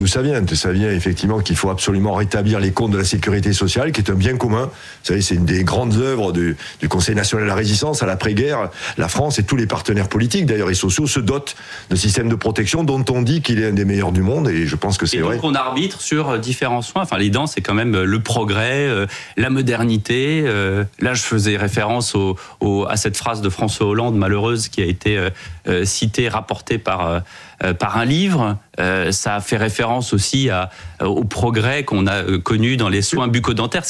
D'où ça vient effectivement qu'il faut absolument rétablir les comptes de la sécurité sociale, qui est un bien commun. Vous savez, c'est une des grandes œuvres du Conseil national de la résistance à l'après-guerre. La France et tous les partenaires politiques, d'ailleurs, et sociaux, se dotent de systèmes de protection dont on dit qu'il est un des meilleurs du monde, et je pense que c'est vrai. Et donc on arbitre sur différents soins. Enfin, les dents, c'est quand même le progrès, la modernité. Là, je faisais référence à cette phrase de François Hollande, malheureuse, qui a été citée, rapportée par un livre. Ça a fait référence aussi au progrès qu'on a connu dans les soins bucco-dentaires.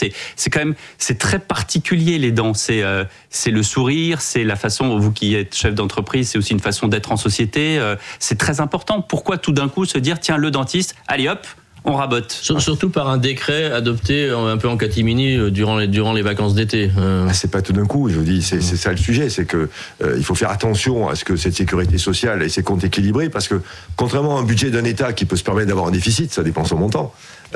C'est très particulier, les dents. C'est le sourire, c'est la façon, vous qui êtes chef d'entreprise, c'est aussi une façon d'être en société. C'est très important. Pourquoi tout d'un coup se dire, tiens, le dentiste, allez hop, on rabote. Surtout par un décret adopté un peu en catimini durant les vacances d'été. C'est pas tout d'un coup, je vous dis, c'est ça le sujet, c'est que il faut faire attention à ce que cette sécurité sociale ait ses comptes équilibrés, parce que contrairement à un budget d'un État qui peut se permettre d'avoir un déficit, ça dépend son montant.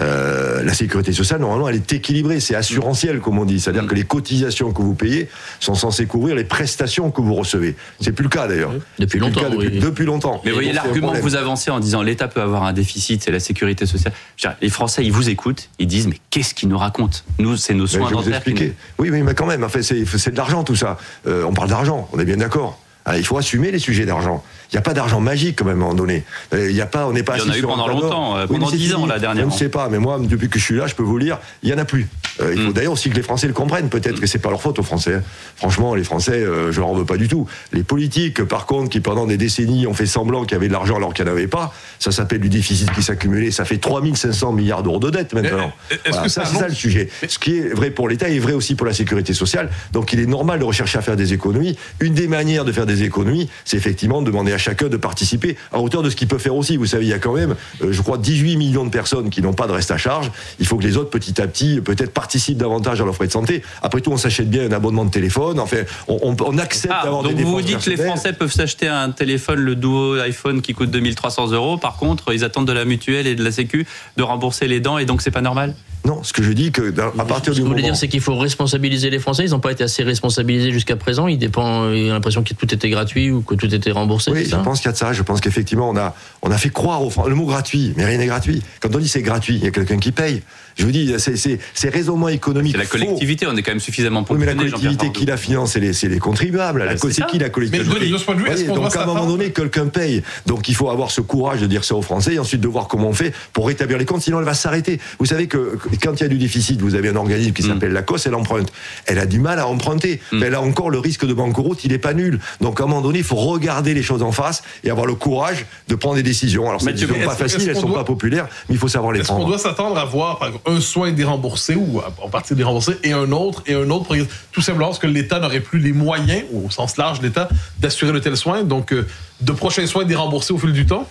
La sécurité sociale, normalement, elle est équilibrée, c'est assurantiel, comme on dit, c'est-à-dire que les cotisations que vous payez sont censées couvrir les prestations que vous recevez. C'est plus le cas d'ailleurs. Depuis longtemps. Mais vous voyez l'argument que vous avancez en disant l'État peut avoir un déficit, c'est la sécurité sociale. Les Français, ils vous écoutent, ils disent mais qu'est-ce qu'ils nous racontent ? Nous, c'est nos soins dentaires. Oui, mais quand même, en fait, c'est de l'argent tout ça. On parle d'argent, on est bien d'accord. Alors, il faut assumer les sujets d'argent. Il n'y a pas d'argent magique, quand même, à un moment donné. On n'est pas assis sur. Il y en a eu pendant longtemps, pendant 10 ans, la dernière. Je ne sais pas, mais moi, depuis que je suis là, je peux vous le dire, il n'y en a plus. Il faut d'ailleurs aussi que les Français le comprennent. Peut-être que ce n'est pas leur faute aux Français. Franchement, les Français, je ne leur en veux pas du tout. Les politiques, par contre, qui pendant des décennies ont fait semblant qu'il y avait de l'argent alors qu'il n'y en avait pas, ça s'appelle du déficit qui s'accumulait. Ça fait 3500 milliards d'euros de dette maintenant. Voilà, c'est ça le sujet. Ce qui est vrai pour l'État est vrai aussi pour la sécurité sociale. Donc il est normal de rechercher à faire des économies. Une des manières de faire des économies, c'est effectivement de demander à chacun de participer à hauteur de ce qu'il peut faire aussi. Vous savez, il y a quand même, je crois, 18 millions de personnes qui n'ont pas de reste à charge. Il faut que les autres, petit à petit, peut-être participent davantage à leurs frais de santé. Après tout, on s'achète bien un abonnement de téléphone. Enfin, on accepte d'avoir des dépenses. Donc vous dites que les Français peuvent s'acheter un téléphone, le Duo iPhone, qui coûte 2300 €. Par contre, ils attendent de la mutuelle et de la Sécu de rembourser les dents, et donc c'est pas normal ? Non, ce que je dis, que à partir du moment... Ce que vous voulez dire, c'est qu'il faut responsabiliser les Français. Ils n'ont pas été assez responsabilisés jusqu'à présent. Il a l'impression que tout était gratuit ou que tout était remboursé. Oui, je pense qu'il y a de ça. Je pense qu'effectivement, on a fait croire aux Français. Le mot gratuit, mais rien n'est gratuit. Quand on dit c'est gratuit, il y a quelqu'un qui paye. Je vous dis, c'est raisonnement économique. C'est la collectivité, on est quand même suffisamment ponctionné. Oui, mais la collectivité qui la finance, c'est les contribuables. C'est qui la collectivité ? Mais de ce point de vue, donc à un moment donné, quelqu'un paye. Donc il faut avoir ce courage de dire ça aux Français et ensuite de voir comment on fait pour rétablir les comptes, sinon elle va s'arrêter. Vous savez que quand il y a du déficit, vous avez un organisme qui s'appelle la COS, elle emprunte. Elle a du mal à emprunter. Elle a encore le risque de banqueroute, il n'est pas nul. Donc à un moment donné, il faut regarder les choses en face et avoir le courage de prendre des décisions. Alors ces décisions ne sont pas faciles, elles ne sont pas populaires, mais il faut savoir les prendre. Est-ce qu'on doit s'attendre à voir par exemple, un soin déremboursé ou en partie déremboursé et un autre, tout simplement parce que l'État n'aurait plus les moyens, au sens large de l'État, d'assurer de tels soins, donc de prochains soins déremboursés au fil du temps?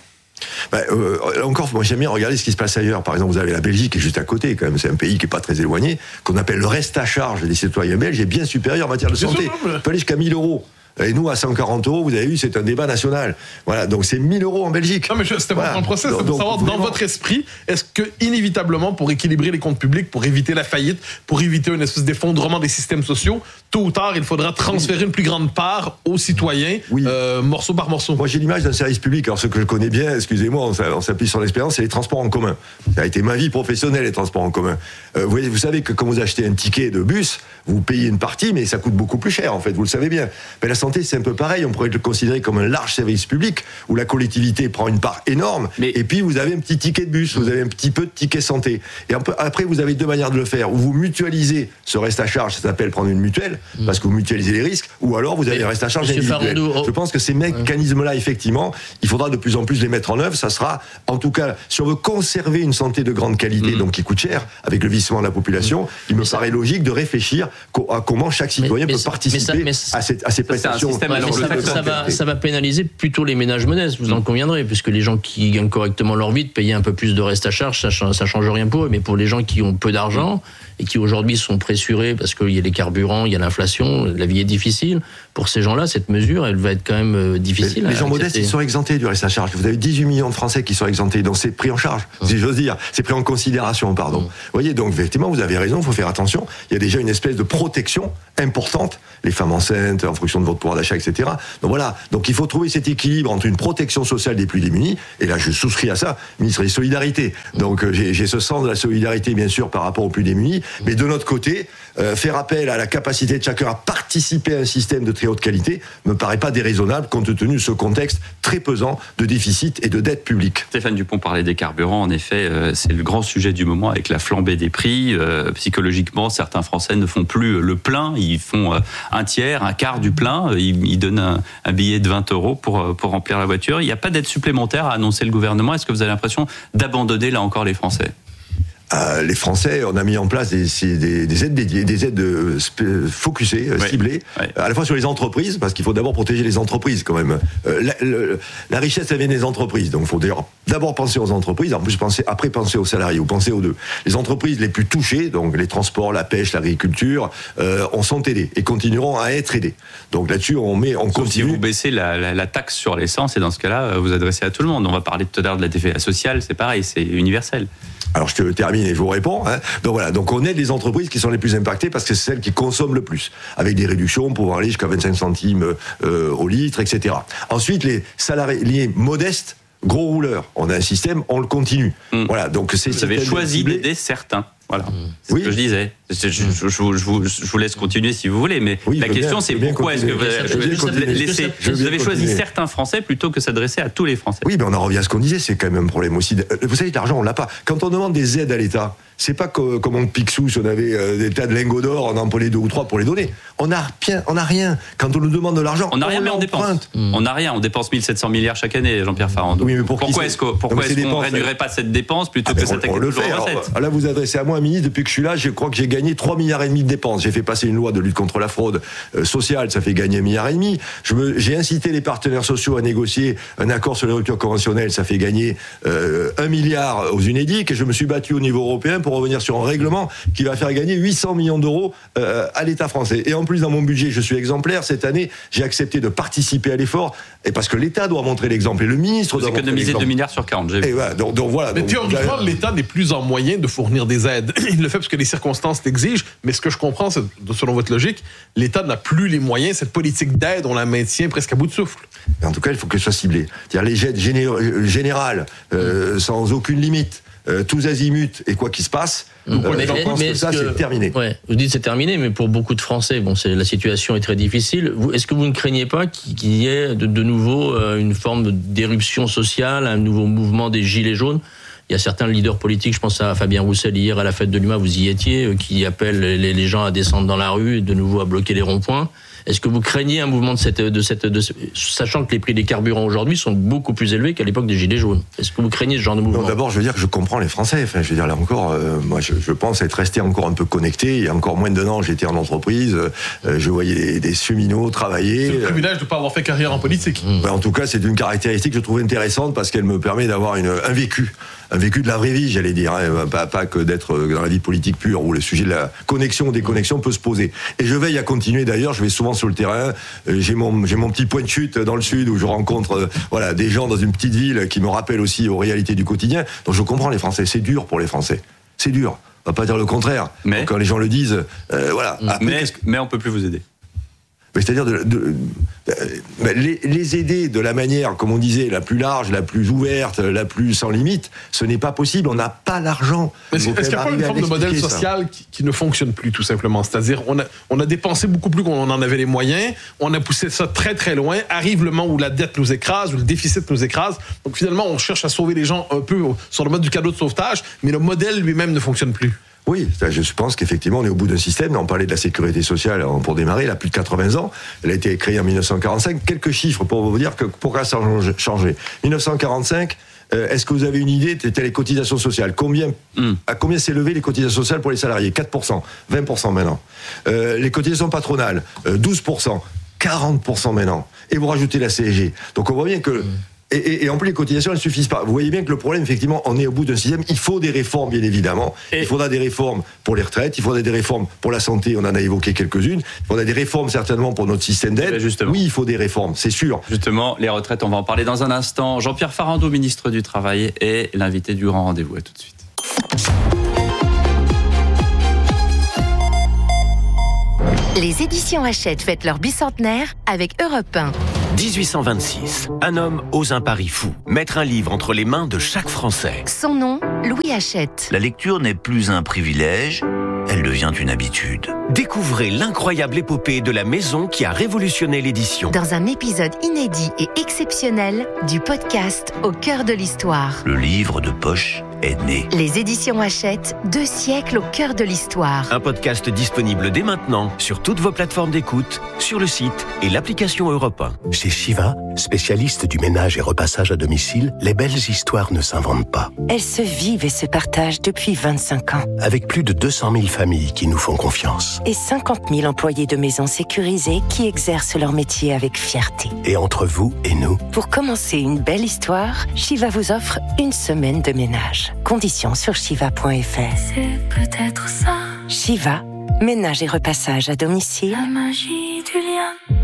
Encore, moi j'aime bien regarder ce qui se passe ailleurs. Par exemple, vous avez la Belgique qui est juste à côté, quand même. C'est un pays qui est pas très éloigné, qu'on appelle le reste à charge des citoyens belges, est bien supérieur en matière de santé. On peut aller jusqu'à 1000 €. Et nous, à 140 €, vous avez vu, c'est un débat national. Voilà, donc c'est 1000 € en Belgique. Non, mais c'était pas le procès, c'est pour savoir, dans votre esprit, est-ce que, inévitablement, pour équilibrer les comptes publics, pour éviter la faillite, pour éviter une espèce d'effondrement des systèmes sociaux, tôt ou tard, il faudra transférer une plus grande part aux citoyens, morceau par morceau? Moi, j'ai l'image d'un service public. Alors, ce que je connais bien, excusez-moi, on s'appuie sur l'expérience, c'est les transports en commun. Ça a été ma vie professionnelle, les transports en commun. Vous savez que quand vous achetez un ticket de bus, vous payez une partie, mais ça coûte beaucoup plus cher, en fait, vous le savez bien. Mais la santé, c'est un peu pareil. On pourrait le considérer comme un large service public où la collectivité prend une part énorme. Et puis, vous avez un petit ticket de bus, vous avez un petit peu de ticket santé. Et après, vous avez deux manières de le faire. Ou vous mutualisez ce reste à charge, ça s'appelle prendre une mutuelle, parce que vous mutualisez les risques, ou alors vous avez un reste à charge individuel. Je pense que ces mécanismes-là, effectivement, il faudra de plus en plus les mettre en œuvre. Ça sera, en tout cas, si on veut conserver une santé de grande qualité, donc qui coûte cher, avec le vieillissement de la population, il me paraît logique de réfléchir à comment chaque citoyen peut participer à ces prestations. Ça va pénaliser plutôt les ménages modestes, vous en conviendrez, puisque les gens qui gagnent correctement leur vie, de payer un peu plus de reste à charge, ça change rien pour eux. Mais pour les gens qui ont peu d'argent et qui aujourd'hui sont pressurés parce qu'il y a les carburants, il y a l'inflation, la vie est difficile, pour ces gens-là, cette mesure, elle va être quand même difficile. Les gens modestes, ils sont exemptés du reste à charge. Vous avez 18 millions de Français qui sont exemptés, donc c'est pris en charge, si j'ose dire. C'est pris en considération, pardon. Vous voyez, donc effectivement, vous avez raison, il faut faire attention. Il y a déjà une espèce de protection importante, les femmes enceintes, en fonction de votre pouvoir d'achat, etc. Donc voilà. Donc il faut trouver cet équilibre entre une protection sociale des plus démunis, et là je souscris à ça, ministre des Solidarités. Donc j'ai ce sens de la solidarité, bien sûr, par rapport aux plus démunis, mais de notre côté, faire appel à la capacité de chacun à participer à un système de très haute qualité me paraît pas déraisonnable compte tenu de ce contexte très pesant de déficit et de dette publique. Stéphane Dupont parlait des carburants. En effet, c'est le grand sujet du moment avec la flambée des prix. Psychologiquement, certains Français ne font plus le plein. Ils font un tiers, un quart du plein. Ils donnent un billet de 20 € pour remplir la voiture. Il n'y a pas d'aide supplémentaire à annoncer le gouvernement. Est-ce que vous avez l'impression d'abandonner là encore les Français ? Les Français, on a mis en place des aides dédiées, des aides focusées, ciblées, à la fois sur les entreprises, parce qu'il faut d'abord protéger les entreprises quand même. La richesse, elle vient des entreprises, donc il faut d'abord penser aux entreprises, en plus après penser aux salariés, ou penser aux deux. Les entreprises les plus touchées, donc les transports, la pêche, l'agriculture, sont aidées et continueront à être aidées. Donc là-dessus, on continue. Si vous baissez la taxe sur l'essence, et dans ce cas-là, vous adressez à tout le monde. On va parler tout à l'heure de la TVA sociale, c'est pareil, c'est universel. Alors je te termine et je vous réponds. Donc voilà, donc on aide les entreprises qui sont les plus impactées parce que c'est celles qui consomment le plus, avec des réductions pour aller jusqu'à 25 centimes au litre, etc. Ensuite, les salariés modestes, gros rouleurs, on a un système, on le continue. Voilà, donc vous avez choisi d'aider certains. Voilà, c'est ce que je disais. Je vous laisse continuer si vous voulez, mais la question c'est pourquoi est-ce que vous avez choisi certains Français plutôt que s'adresser à tous les Français ? Oui, mais on en revient à ce qu'on disait, c'est quand même un problème aussi. Vous savez, l'argent, on l'a pas. Quand on demande des aides à l'État, c'est pas comme on Picsou, si on avait des tas de lingots d'or, on en prenait 2 ou 3 pour les donner. On a rien. Quand on nous demande de l'argent, on n'a rien, mais on dépense. On n'a rien, on dépense 1700 milliards chaque année, Jean-Pierre Farandou. Oui, mais pourquoi est-ce qu'on ne réduirait pas cette dépense plutôt que cette recette ? Là, vous adressez à moi, ministre, depuis que je suis là, je crois que j'ai gagné 3,5 milliards de dépenses. J'ai fait passer une loi de lutte contre la fraude sociale, ça fait gagner 1,5 milliard. J'ai incité les partenaires sociaux à négocier un accord sur les ruptures conventionnelles, ça fait gagner 1 milliard aux UNEDIC, et je me suis battu au niveau européen pour revenir sur un règlement qui va faire gagner 800 millions d'euros à l'État français. Et en plus, dans mon budget, je suis exemplaire. Cette année, j'ai accepté de participer à l'effort, et parce que l'État doit montrer l'exemple, et le ministre doit montrer l'exemple. Vous économisez 2 milliards sur 40, j'ai vu. Voilà, donc voilà. Mais théoriquement, l'État n'est plus en moyen de fournir des aides. Il le fait parce que les circonstances l'exigent, mais ce que je comprends, c'est, selon votre logique, l'État n'a plus les moyens. Cette politique d'aide, on la maintient presque à bout de souffle. En tout cas, il faut qu'elle soit ciblée. C'est-à-dire les aides générales, sans aucune limite, tous azimuts, et quoi qu'il se passe, c'est terminé. Ouais, vous dites c'est terminé, mais pour beaucoup de Français, la situation est très difficile. Est-ce que vous ne craignez pas qu'il y ait de nouveau une forme d'éruption sociale, un nouveau mouvement des Gilets jaunes ? Il y a certains leaders politiques, je pense à Fabien Roussel hier à la fête de l'UMA, vous y étiez, qui appellent les gens à descendre dans la rue, de nouveau à bloquer les ronds-points. Est-ce que vous craignez un mouvement sachant que les prix des carburants aujourd'hui sont beaucoup plus élevés qu'à l'époque des Gilets jaunes ? Est-ce que vous craignez ce genre de mouvement ? Non, d'abord, je veux dire que je comprends les Français. Enfin, je veux dire, là encore, moi, je pense être resté encore un peu connecté. Il y a encore moins d'un an, j'étais en entreprise, je voyais des cheminots travailler. C'est le privilège de ne pas avoir fait carrière en politique. En tout cas, c'est une caractéristique que je trouve intéressante parce qu'elle me permet d'avoir un vécu de la vraie vie, j'allais dire, pas que d'être dans la vie politique pure où le sujet de la connexion ou déconnexion peut se poser. Et je veille à continuer d'ailleurs, je vais souvent sur le terrain, j'ai mon petit point de chute dans le sud où je rencontre des gens dans une petite ville qui me rappellent aussi aux réalités du quotidien. Donc je comprends les Français, c'est dur pour les Français, c'est dur, on va pas dire le contraire. Mais quand les gens le disent, Après, mais on peut plus vous aider. C'est-à-dire les aider de la manière, comme on disait, la plus large, la plus ouverte, la plus sans limite, ce n'est pas possible, on n'a pas l'argent. Est-ce qu'il n'y a pas une forme de modèle social qui ne fonctionne plus, tout simplement ? C'est-à-dire, on a dépensé beaucoup plus qu'on en avait les moyens, on a poussé ça très très loin, arrive le moment où la dette nous écrase, où le déficit nous écrase, donc finalement on cherche à sauver les gens un peu sur le mode du cadeau de sauvetage, mais le modèle lui-même ne fonctionne plus. Oui, je pense qu'effectivement, on est au bout d'un système. On parlait de la sécurité sociale pour démarrer, elle a plus de 80 ans. Elle a été créée en 1945. Quelques chiffres pour vous dire pourquoi ça a changé. 1945, est-ce que vous avez une idée ? C'était les cotisations sociales. À combien s'élevaient les cotisations sociales pour les salariés ? 4%, 20% maintenant. Les cotisations patronales, 12%, 40% maintenant. Et vous rajoutez la CSG. Donc on voit bien que... Et en plus, les cotisations, elles ne suffisent pas. Vous voyez bien que le problème, effectivement, on est au bout d'un système. Il faut des réformes, bien évidemment. Il faudra des réformes pour les retraites. Il faudra des réformes pour la santé. On en a évoqué quelques-unes. Il faudra des réformes, certainement, pour notre système d'aide. Oui, il faut des réformes, c'est sûr. Justement, les retraites, on va en parler dans un instant. Jean-Pierre Farandou, ministre du Travail, est l'invité du Grand Rendez-vous. À tout de suite. Les éditions Hachette fêtent leur bicentenaire avec Europe 1. 1826. Un homme ose un pari fou. Mettre un livre entre les mains de chaque Français. Son nom, Louis Hachette. La lecture n'est plus un privilège, elle devient une habitude. Découvrez l'incroyable épopée de la maison qui a révolutionné l'édition. Dans un épisode inédit et exceptionnel du podcast Au cœur de l'histoire. Le livre de poche est né. Les éditions Hachette, 2 siècles au cœur de l'histoire. Un podcast disponible dès maintenant sur toutes vos plateformes d'écoute, sur le site et l'application Europe 1. Chez Shiva, spécialiste du ménage et repassage à domicile, les belles histoires ne s'inventent pas. Elles se vivent et se partagent depuis 25 ans. Avec plus de 200 000 familles qui nous font confiance. Et 50 000 employés de maisons sécurisées qui exercent leur métier avec fierté. Et entre vous et nous, pour commencer une belle histoire, Shiva vous offre 1 semaine de ménage. Conditions sur shiva.fr. C'est peut-être ça. Shiva, ménage et repassage à domicile. La magie du lien.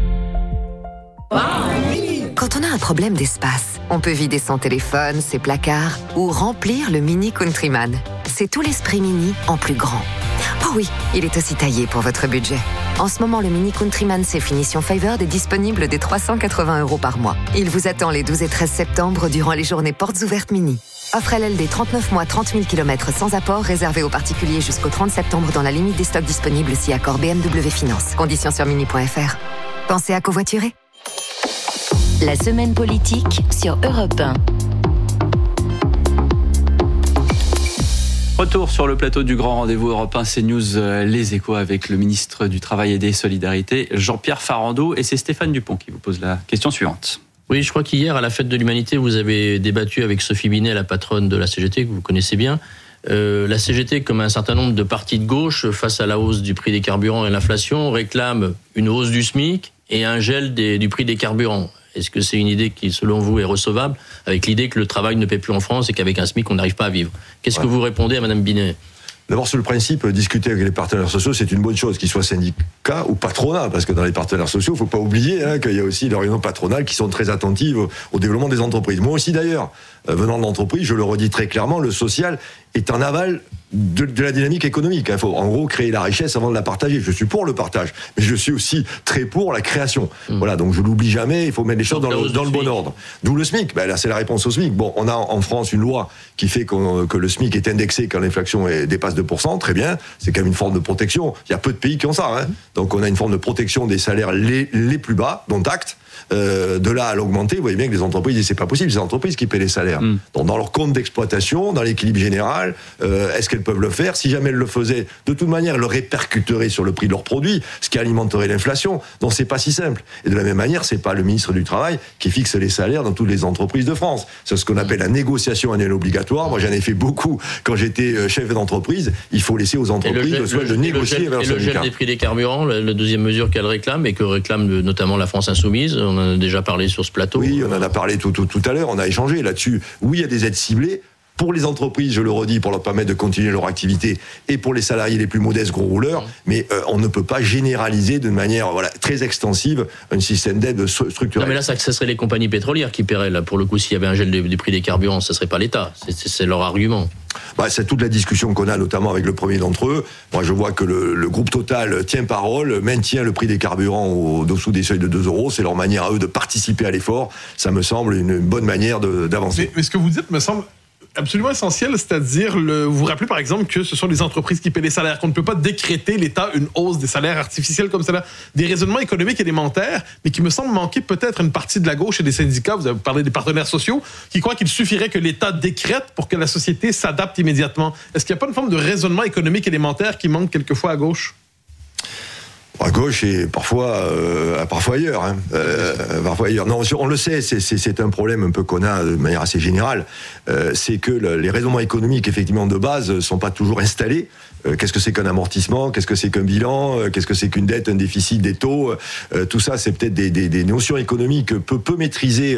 Quand on a un problème d'espace, on peut vider son téléphone, ses placards ou remplir le Mini Countryman. C'est tout l'esprit Mini en plus grand. Oh oui, il est aussi taillé pour votre budget. En ce moment, le Mini Countryman c'est finition Favored est disponible dès 380 € par mois. Il vous attend les 12 et 13 septembre durant les journées portes ouvertes Mini. Offre LLD 39 mois, 30 000 km sans apport, réservé aux particuliers jusqu'au 30 septembre dans la limite des stocks disponibles si accord BMW Finance. Conditions sur mini.fr. Pensez à covoiturer. La semaine politique sur Europe 1. Retour sur le plateau du grand rendez-vous Europe 1 CNews, les échos avec le ministre du Travail et des Solidarités, Jean-Pierre Farandou. Et c'est Stéphane Dupont qui vous pose la question suivante. Oui, je crois qu'hier, à la Fête de l'Humanité, vous avez débattu avec Sophie Binet, la patronne de la CGT, que vous connaissez bien. La CGT, comme un certain nombre de partis de gauche, face à la hausse du prix des carburants et l'inflation, réclame une hausse du SMIC et un gel du prix des carburants. Est-ce que c'est une idée qui, selon vous, est recevable, avec l'idée que le travail ne paie plus en France et qu'avec un SMIC, on n'arrive pas à vivre? Qu'est-ce que vous répondez à Mme Binet? D'abord, sur le principe, discuter avec les partenaires sociaux, c'est une bonne chose, qu'ils soient syndicats ou patronats, parce que dans les partenaires sociaux, il ne faut pas oublier qu'il y a aussi des réunions patronales qui sont très attentives au développement des entreprises. Moi aussi, d'ailleurs, venant de l'entreprise, je le redis très clairement, le social est en aval de la dynamique économique. Il faut en gros créer la richesse avant de la partager. Je suis pour le partage, mais je suis aussi très pour la création. Voilà, donc je l'oublie jamais, il faut mettre les choses dans le bon ordre. D'où le SMIC. Là, c'est la réponse au SMIC. Bon, on a en France une loi qui fait que le SMIC est indexé quand l'inflation dépasse 2%, très bien, c'est quand même une forme de protection. Il y a peu de pays qui ont ça. Donc on a une forme de protection des salaires les plus bas, dont acte. De là à l'augmenter, vous voyez bien que les entreprises disent c'est pas possible, c'est les entreprises qui paient les salaires. Donc dans leur compte d'exploitation, dans l'équilibre général, est-ce qu'elles peuvent le faire? Si jamais elles le faisaient, de toute manière, elles le répercuteraient sur le prix de leurs produits, ce qui alimenterait l'inflation. Donc c'est pas si simple. Et de la même manière, c'est pas le ministre du Travail qui fixe les salaires dans toutes les entreprises de France. C'est ce qu'on appelle la négociation annuelle obligatoire. Moi, j'en ai fait beaucoup quand j'étais chef d'entreprise. Il faut laisser aux entreprises le soin de négocier avec le gel des prix des carburants, la deuxième mesure qu'elle réclame et que réclame notamment la France Insoumise. On en a déjà parlé sur ce plateau. Oui, on en a parlé tout à l'heure, on a échangé là-dessus. Oui, il y a des aides ciblées. Pour les entreprises, je le redis, pour leur permettre de continuer leur activité, et pour les salariés les plus modestes, gros rouleurs, mais on ne peut pas généraliser de manière très extensive un système d'aide structurel. Non, mais là, ça serait les compagnies pétrolières qui paieraient. Là, pour le coup, s'il y avait un gel des prix des carburants, ça ne serait pas l'État. C'est leur argument. C'est toute la discussion qu'on a, notamment avec le premier d'entre eux. Moi, je vois que le groupe Total tient parole, maintient le prix des carburants au-dessous des seuils de 2 €. C'est leur manière à eux de participer à l'effort. Ça me semble une bonne manière d'avancer. Mais ce que vous dites me semble absolument essentiel, c'est-à-dire, vous vous rappelez par exemple que ce sont les entreprises qui paient les salaires, qu'on ne peut pas décréter l'État une hausse des salaires artificiels comme cela. Des raisonnements économiques élémentaires, mais qui me semblent manquer peut-être une partie de la gauche et des syndicats, vous avez parlé des partenaires sociaux, qui croient qu'il suffirait que l'État décrète pour que la société s'adapte immédiatement. Est-ce qu'il n'y a pas une forme de raisonnement économique élémentaire qui manque quelquefois à gauche? À gauche et parfois ailleurs. Parfois ailleurs. Non, on le sait, c'est un problème un peu qu'on a de manière assez générale. C'est que les raisonnements économiques, effectivement, de base, sont pas toujours installés. Qu'est-ce que c'est qu'un amortissement? Qu'est-ce que c'est qu'un bilan? Qu'est-ce que c'est qu'une dette, un déficit, des taux? Tout ça, c'est peut-être des notions économiques peu maîtrisées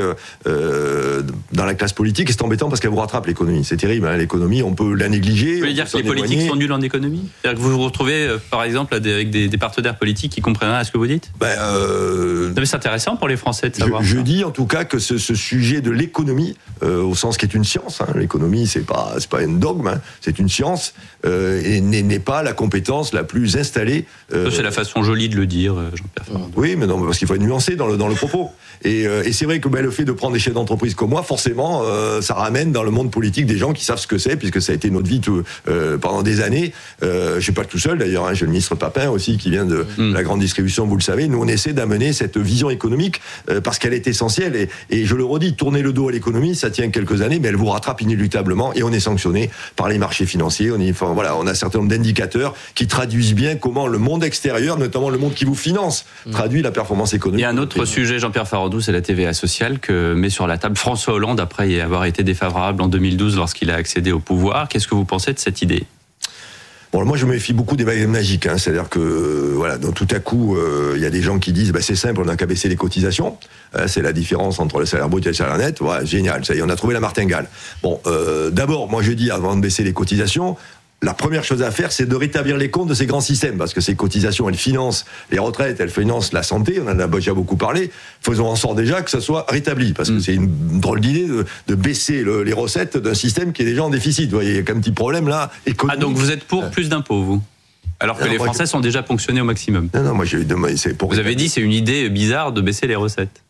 dans la classe politique. Et c'est embêtant parce qu'elle vous rattrape, l'économie. C'est terrible, l'économie, on peut la négliger. Vous voulez dire que les politiques sont nuls en économie? C'est-à-dire que vous vous retrouvez, par exemple, avec des partenaires politiques politiques qui comprennent rien à ce que vous dites ? Non, mais c'est intéressant pour les Français de savoir. Je dis en tout cas que ce sujet de l'économie, au sens qui est une science, l'économie c'est pas un dogme, c'est une science, et n'est pas la compétence la plus installée. C'est la façon jolie de le dire, Jean-Pierre Farandou. Oui, mais non, parce qu'il faut être nuancé dans le propos. Et c'est vrai que le fait de prendre des chefs d'entreprise comme moi, forcément, ça ramène dans le monde politique des gens qui savent ce que c'est, puisque ça a été notre vie pendant des années. Je suis pas tout seul d'ailleurs, j'ai le ministre Papin aussi qui vient de la grande distribution, vous le savez. Nous on essaie d'amener cette vision économique parce qu'elle est essentielle. Et je le redis, tourner le dos à l'économie, ça tient quelques années, mais elle vous rattrape inéluctablement. Et on est sanctionné par les marchés financiers. On a un certain nombre d'indicateurs qui traduisent bien comment le monde extérieur, notamment le monde qui vous finance, traduit la performance économique. Il y a un autre sujet, Jean-Pierre Farandou, c'est la TVA sociale que met sur la table François Hollande après y avoir été défavorable en 2012 lorsqu'il a accédé au pouvoir. Qu'est-ce que vous pensez de cette idée ? Bon, moi je me méfie beaucoup des baguettes magiques, c'est-à-dire que donc tout à coup il y a des gens qui disent c'est simple, on n'a qu'à baisser les cotisations, c'est la différence entre le salaire brut et le salaire net, génial, ça y est, on a trouvé la martingale. Bon, d'abord moi je dis avant de baisser les cotisations, la première chose à faire, c'est de rétablir les comptes de ces grands systèmes, parce que ces cotisations, elles financent les retraites, elles financent la santé, on en a déjà beaucoup parlé. Faisons en sorte déjà que ça soit rétabli, parce que c'est une drôle d'idée de baisser les recettes d'un système qui est déjà en déficit. Vous voyez, il y a qu'un petit problème là, économique. Ah, donc vous êtes pour plus d'impôts, vous ? Alors que les Français sont déjà ponctionnés au maximum. Non, moi c'est pour... Vous avez dit c'est une idée bizarre de baisser les recettes.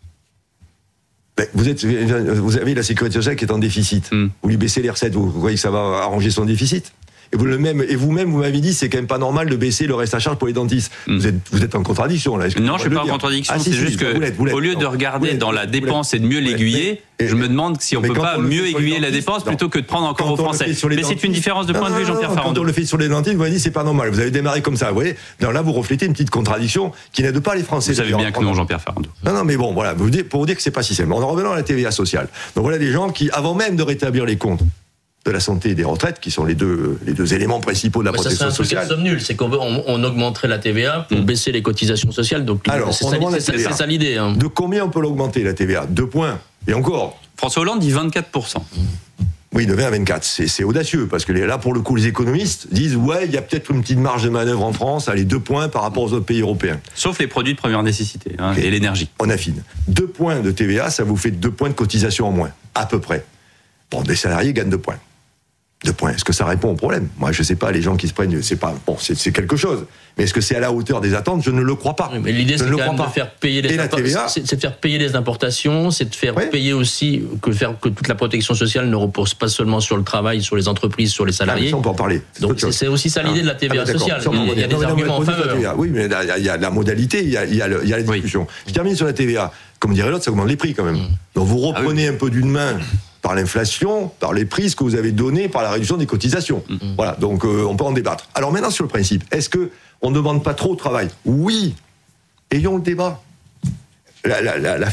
Vous avez la sécurité sociale qui est en déficit. Vous lui baissez les recettes, vous croyez que ça va arranger son déficit ? Et vous-même, vous m'avez dit, c'est quand même pas normal de baisser le reste à charge pour les dentistes. Vous êtes en contradiction, là. Non, je suis pas en contradiction. C'est juste que, au lieu de regarder dans la dépense et de mieux l'aiguiller, je me demande si on peut pas mieux aiguiller la dépense plutôt que de prendre encore aux Français. Mais c'est une différence de point de vue, Jean-Pierre Farandou. Quand on le fait sur les dentistes, vous m'avez dit, c'est pas normal. Vous avez démarré comme ça, vous voyez. Là, vous reflétez une petite contradiction qui n'aide pas les Français. Vous savez bien que non, Jean-Pierre Farandou. Non, mais bon, voilà. Pour vous dire que c'est pas si simple. En revenant à la TVA sociale. Donc voilà des gens qui, avant même de rétablir les comptes de la santé et des retraites, qui sont les deux éléments principaux de la protection sociale. C'est nul, c'est qu'on augmenterait la TVA pour baisser les cotisations sociales. Donc c'est ça l'idée. De combien on peut l'augmenter, la TVA ? 2 points. Et encore. François Hollande dit 24%. Oui, de 20 à 24. C'est audacieux, parce que là, pour le coup, les économistes disent, il y a peut-être une petite marge de manœuvre en France, 2 points par rapport aux autres pays européens. Sauf les produits de première nécessité, et l'énergie. On affine. 2 points de TVA, ça vous fait 2 points de cotisation en moins, à peu près. Bon, des salariés gagnent 2 points. 2 points. Est-ce que ça répond au problème ? Moi, je sais pas, les gens qui se prennent, c'est pas, c'est quelque chose. Mais est-ce que c'est à la hauteur des attentes ? Je ne le crois pas. Mais l'idée, c'est quand même de faire payer les c'est de faire payer les importations, c'est de faire payer aussi, que toute la protection sociale ne repose pas seulement sur le travail, sur les entreprises, sur les salariés. Ça, on peut en parler. Donc, c'est aussi ça l'idée de la TVA sociale. Il y a des arguments en faveur. Oui, mais il y a la modalité, il y a la discussion. Je termine sur la TVA. Comme dirait l'autre, ça augmente les prix quand même. Donc, vous reprenez un peu d'une main par l'inflation, par les prix que vous avez donnés, par la réduction des cotisations. Voilà, donc on peut en débattre. Alors maintenant, sur le principe, est-ce qu'on ne demande pas trop au travail ? Oui, ayons le débat. Le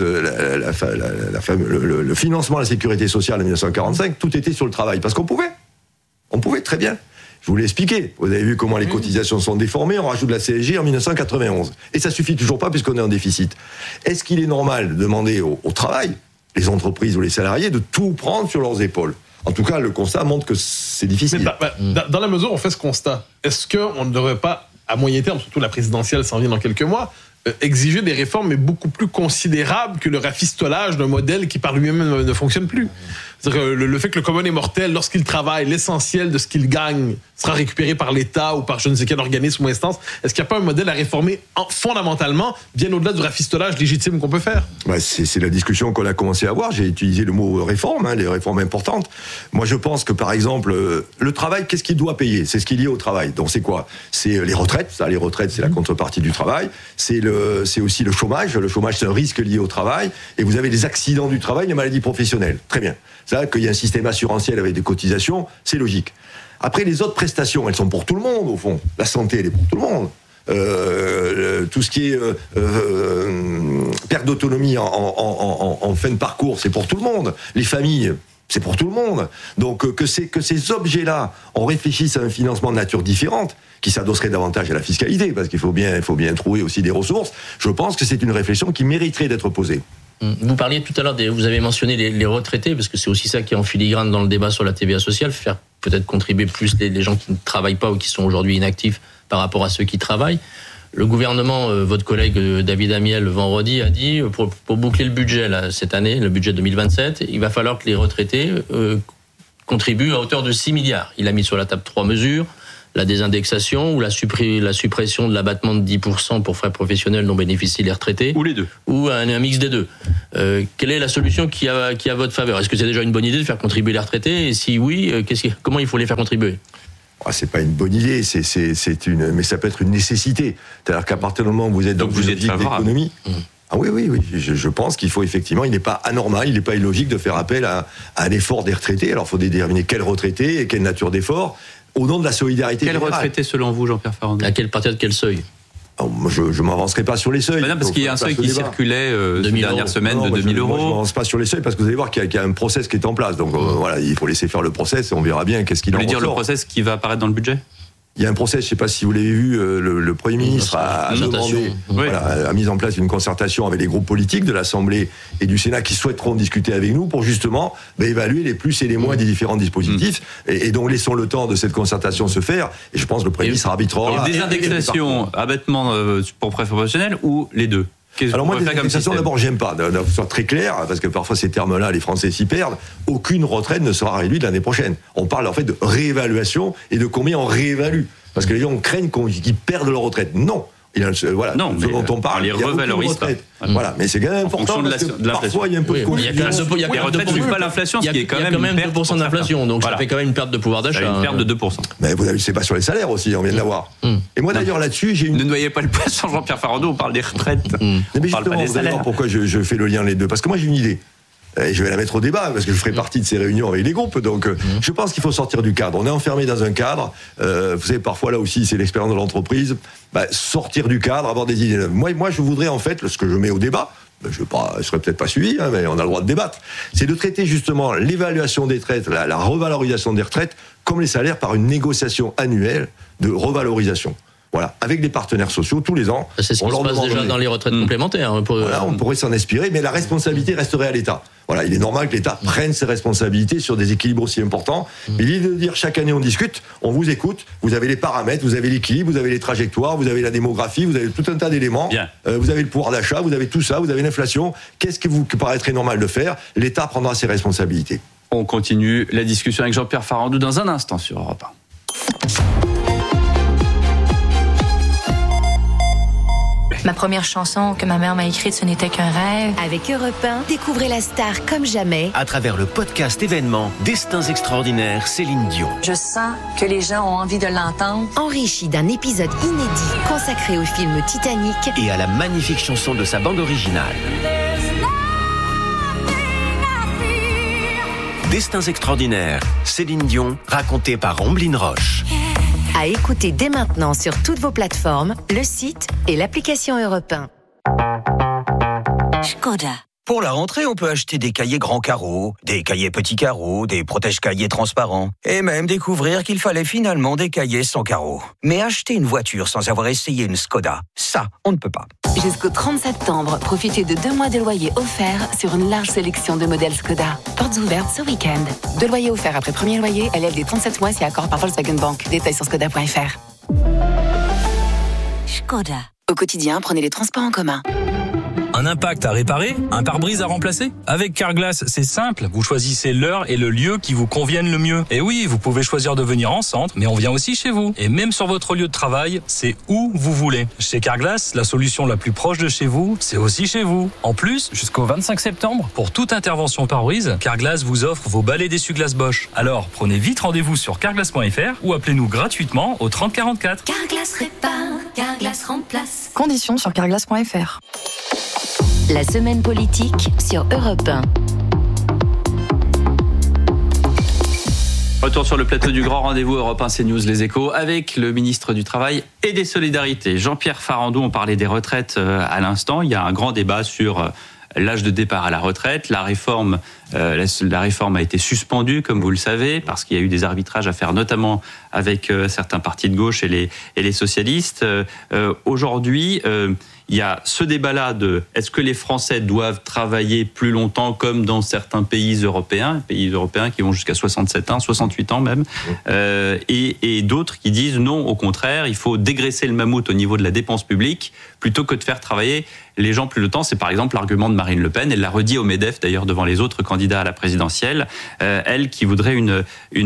financement de la sécurité sociale en 1945, tout était sur le travail, parce qu'on pouvait. On pouvait, très bien. Je vous l'ai expliqué. Vous avez vu comment les cotisations sont déformées, on rajoute la CSG en 1991. Et ça suffit toujours pas puisqu'on est en déficit. Est-ce qu'il est normal de demander au travail, les entreprises ou les salariés, de tout prendre sur leurs épaules ? En tout cas, le constat montre que c'est difficile. Dans la mesure où on fait ce constat, est-ce qu'on ne devrait pas, à moyen terme, surtout la présidentielle s'en vient dans quelques mois, exiger des réformes mais beaucoup plus considérables que le rafistolage d'un modèle qui par lui-même ne fonctionne plus. C'est-à-dire que le fait que le commun est mortel, lorsqu'il travaille, l'essentiel de ce qu'il gagne sera récupéré par l'État ou par je ne sais quel organisme ou instance. Est-ce qu'il n'y a pas un modèle à réformer fondamentalement, bien au-delà du rafistolage légitime qu'on peut faire ? C'est la discussion qu'on a commencé à avoir. J'ai utilisé le mot réforme, les réformes importantes. Moi, je pense que, par exemple, le travail, qu'est-ce qu'il doit payer ? C'est ce qui est lié au travail. Donc, c'est quoi ? C'est les retraites. Les retraites, c'est la contrepartie du travail. C'est aussi le chômage. Le chômage, c'est un risque lié au travail. Et vous avez les accidents du travail, les maladies professionnelles. Très bien. Ça, qu'il y a un système assurantiel avec des cotisations, c'est logique. Après, les autres prestations, elles sont pour tout le monde, au fond. La santé, elle est pour tout le monde. Tout ce qui est perte d'autonomie en fin de parcours, c'est pour tout le monde. Les familles, c'est pour tout le monde. Donc, que ces objets-là, on réfléchisse à un financement de nature différente, qui s'adosserait davantage à la fiscalité, parce qu'il faut bien trouver aussi des ressources. Je pense que c'est une réflexion qui mériterait d'être posée. Vous parliez tout à l'heure, vous avez mentionné les retraités, parce que c'est aussi ça qui est en filigrane dans le débat sur la TVA sociale, faire peut-être contribuer plus les gens qui ne travaillent pas ou qui sont aujourd'hui inactifs par rapport à ceux qui travaillent. Le gouvernement, votre collègue David Amiel, vendredi, a dit, pour boucler le budget là, cette année, le budget 2027, il va falloir que les retraités contribuent à hauteur de 6 milliards. Il a mis sur la table 3 mesures. La désindexation ou la suppression de l'abattement de 10% pour frais professionnels dont bénéficient les retraités. Ou les deux. Ou un mix des deux. Quelle est la solution qui a votre faveur ? Est-ce que c'est déjà une bonne idée de faire contribuer les retraités ? Et si oui, comment il faut les faire contribuer ? C'est pas une bonne idée, mais ça peut être une nécessité. C'est-à-dire qu'à partir du moment où vous êtes dans une logique d'économie... Ah oui. Je pense qu'il faut effectivement, il n'est pas anormal, il n'est pas illogique de faire appel à un effort des retraités. Alors il faut déterminer quels retraités et quelle nature d'effort. Au nom de la solidarité générale. Quel retraité selon vous, Jean-Pierre Farandou ? À partir de quel seuil ? Je ne m'avancerai pas sur les seuils. Non, parce qu'il y a un seuil qui circulait ces dernières semaines de 2000 euros. Je ne m'avance pas sur les seuils parce que vous allez voir qu'il y a un process qui est en place. Donc voilà, il faut laisser faire le process et on verra bien qu'est-ce qu'il en ressort. Vous voulez dire le process qui va apparaître dans le budget ? Il y a un process, je ne sais pas si vous l'avez vu, le Premier ministre a demandé, a mis en place une concertation avec les groupes politiques de l'Assemblée et du Sénat qui souhaiteront discuter avec nous pour justement évaluer les plus et les moins des différents dispositifs. Et donc laissons le temps de cette concertation se faire. Et je pense que le Premier ministre arbitrera. Désindexation, abattement pour frais professionnels ou les deux ? Alors moi, désindexation, d'abord, j'aime pas. D'abord, soit très clair, parce que parfois ces termes-là, les Français s'y perdent. Aucune retraite ne sera réduite l'année prochaine. On parle en fait de réévaluation et de combien on réévalue. Parce que les gens craignent qu'ils perdent leur retraite. Non. Voilà, non, ce dont on parle, les revalorise pas. Voilà, mais c'est quand même important parce que parfois il y a un peu de confusion. Les retraites ne suivent pas l'inflation, ce qui est quand même 2% d'inflation, donc ça fait quand même une perte de pouvoir d'achat. Une perte de 2%. Mais vous avez, c'est pas sur les salaires aussi, on vient de l'avoir. Et moi d'ailleurs là-dessus, j'ai une... Ne noyez pas le poisson, Jean-Pierre Farandou, on parle des retraites. Mais justement, vous allez voir pourquoi je fais le lien les deux. Parce que moi j'ai une idée. Et je vais la mettre au débat, parce que je ferai partie de ces réunions avec les groupes. Donc, je pense qu'il faut sortir du cadre. On est enfermé dans un cadre. Vous savez, parfois, là aussi, c'est l'expérience de l'entreprise. Sortir du cadre, avoir des idées neuves. Moi, je voudrais, en fait, ce que je mets au débat, je ne serais peut-être pas suivi, mais on a le droit de débattre, c'est de traiter justement l'évaluation des retraites, la revalorisation des retraites, comme les salaires, par une négociation annuelle de revalorisation. Voilà, avec les partenaires sociaux tous les ans. C'est ce qui se passe déjà dans les retraites complémentaires. Voilà, on pourrait s'en inspirer, mais la responsabilité resterait à l'État. Voilà, il est normal que l'État prenne ses responsabilités sur des équilibres aussi importants. Mais l'idée de dire chaque année on discute, on vous écoute, vous avez les paramètres, vous avez l'équilibre, vous avez les trajectoires, vous avez la démographie, vous avez tout un tas d'éléments. Vous avez le pouvoir d'achat, vous avez tout ça, vous avez l'inflation. Qu'est-ce qui vous paraîtrait normal de faire ? L'État prendra ses responsabilités. On continue la discussion avec Jean-Pierre Farandou dans un instant sur Europe 1. Ma première chanson que ma mère m'a écrite, ce n'était qu'un rêve. Avec Europe 1, découvrez la star comme jamais. À travers le podcast événement Destins extraordinaires, Céline Dion. Je sens que les gens ont envie de l'entendre. Enrichi d'un épisode inédit consacré au film Titanic. Et à la magnifique chanson de sa bande originale. Destins extraordinaires, Céline Dion, racontée par Omblin Roche. À écouter dès maintenant sur toutes vos plateformes, le site et l'application Europe 1. Škoda. Pour la rentrée, on peut acheter des cahiers grands carreaux, des cahiers petits carreaux, des protège-cahiers transparents, et même découvrir qu'il fallait finalement des cahiers sans carreaux. Mais acheter une voiture sans avoir essayé une Škoda, ça, on ne peut pas. Jusqu'au 30 septembre, profitez de 2 mois de loyer offert sur une large sélection de modèles Škoda. Portes ouvertes ce week-end. 2 loyers offerts après premier loyer, LLD 37 mois si accord par Volkswagen Bank. Détails sur škoda.fr. Škoda. Au quotidien, prenez les transports en commun. Un impact à réparer, un pare-brise à remplacer. Avec Carglass, c'est simple. Vous choisissez l'heure et le lieu qui vous conviennent le mieux. Et oui, vous pouvez choisir de venir en centre, mais on vient aussi chez vous. Et même sur votre lieu de travail, c'est où vous voulez. Chez Carglass, la solution la plus proche de chez vous, c'est aussi chez vous. En plus, jusqu'au 25 septembre, pour toute intervention pare-brise, Carglass vous offre vos balais d'essuie-glace Bosch. Alors, prenez vite rendez-vous sur carglass.fr ou appelez-nous gratuitement au 30 44. Carglass répare, Carglass remplace. Conditions sur carglass.fr. La semaine politique sur Europe 1. Retour sur le plateau du grand rendez-vous Europe 1 CNews Les Échos avec le ministre du Travail et des Solidarités, Jean-Pierre Farandou. On parlait des retraites à l'instant. Il y a un grand débat sur l'âge de départ à la retraite. La réforme a été suspendue, comme vous le savez, parce qu'il y a eu des arbitrages à faire, notamment avec certains partis de gauche et les socialistes. Aujourd'hui, il y a ce débat-là de est-ce que les Français doivent travailler plus longtemps comme dans certains pays européens qui vont jusqu'à 67 ans, 68 ans même, et d'autres qui disent non, au contraire, il faut dégraisser le mammouth au niveau de la dépense publique plutôt que de faire travailler les gens plus longtemps. C'est par exemple l'argument de Marine Le Pen. Elle l'a redit au MEDEF d'ailleurs devant les autres candidats à la présidentielle. Elle qui voudrait une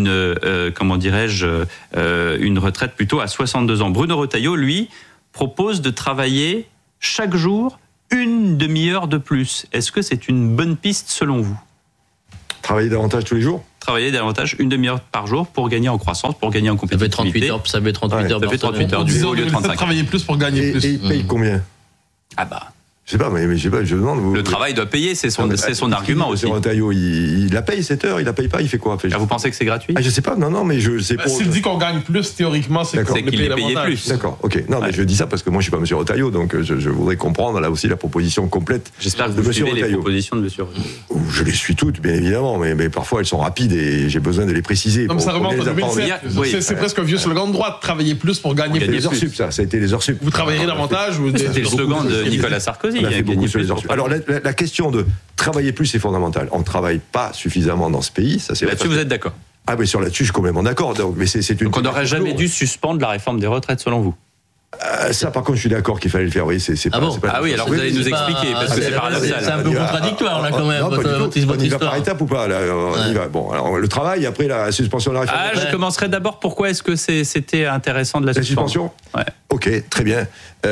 retraite plutôt à 62 ans. Bruno Retailleau, lui, propose de travailler chaque jour une demi-heure de plus. Est-ce que c'est une bonne piste selon vous ? Travailler davantage tous les jours ? Travailler davantage une demi-heure par jour pour gagner en croissance, pour gagner en compétitivité. Ça fait 38 heures. Ça fait 38 heures du au lieu de 35. Travailler plus pour gagner plus. Et il paye combien ? Ah bah. Je sais pas, mais je demande. Le travail doit payer, c'est son argument aussi. Retailleau, il la paye cette heure, il la paye pas, il fait quoi ? Vous pensez que c'est gratuit ? Je sais pas, non, mais c'est pour. S'il dit qu'on gagne plus, théoriquement, c'est qu'il est payé plus. D'accord, ok. Non, mais je dis ça parce que moi, je suis pas M. Retailleau, donc je voudrais comprendre là aussi la proposition complète. J'espère que vous suivez les propositions de M. Retailleau. Je les suis toutes, bien évidemment, mais parfois elles sont rapides et j'ai besoin de les préciser. Comme ça remonte en 2007. C'est presque un vieux slogan de droite, travailler plus pour gagner plus. Les heures sup, ça a été les heures sup. Vous travaillerez davantage. C'était le slogan de Nicolas Sarkozy. On a fait beaucoup sur les heures sup. Alors la question de travailler plus, c'est fondamental. On ne travaille pas suffisamment dans ce pays. Ça, c'est là-dessus, vous êtes d'accord ? Ah, mais sur là-dessus, je suis complètement d'accord. Donc on n'aurait jamais dû suspendre la réforme des retraites, selon vous ? Ça, par contre, je suis d'accord qu'il fallait le faire. Oui, c'est pas. Ah oui, alors vous allez nous expliquer parce que c'est paradoxal. C'est un peu contradictoire là quand même. On y va par étapes ou pas ? On y va. Bon, alors le travail, après la suspension de la réforme. Je commencerai d'abord. Pourquoi est-ce que c'était intéressant de la suspension ? Ouais. Ok, très bien.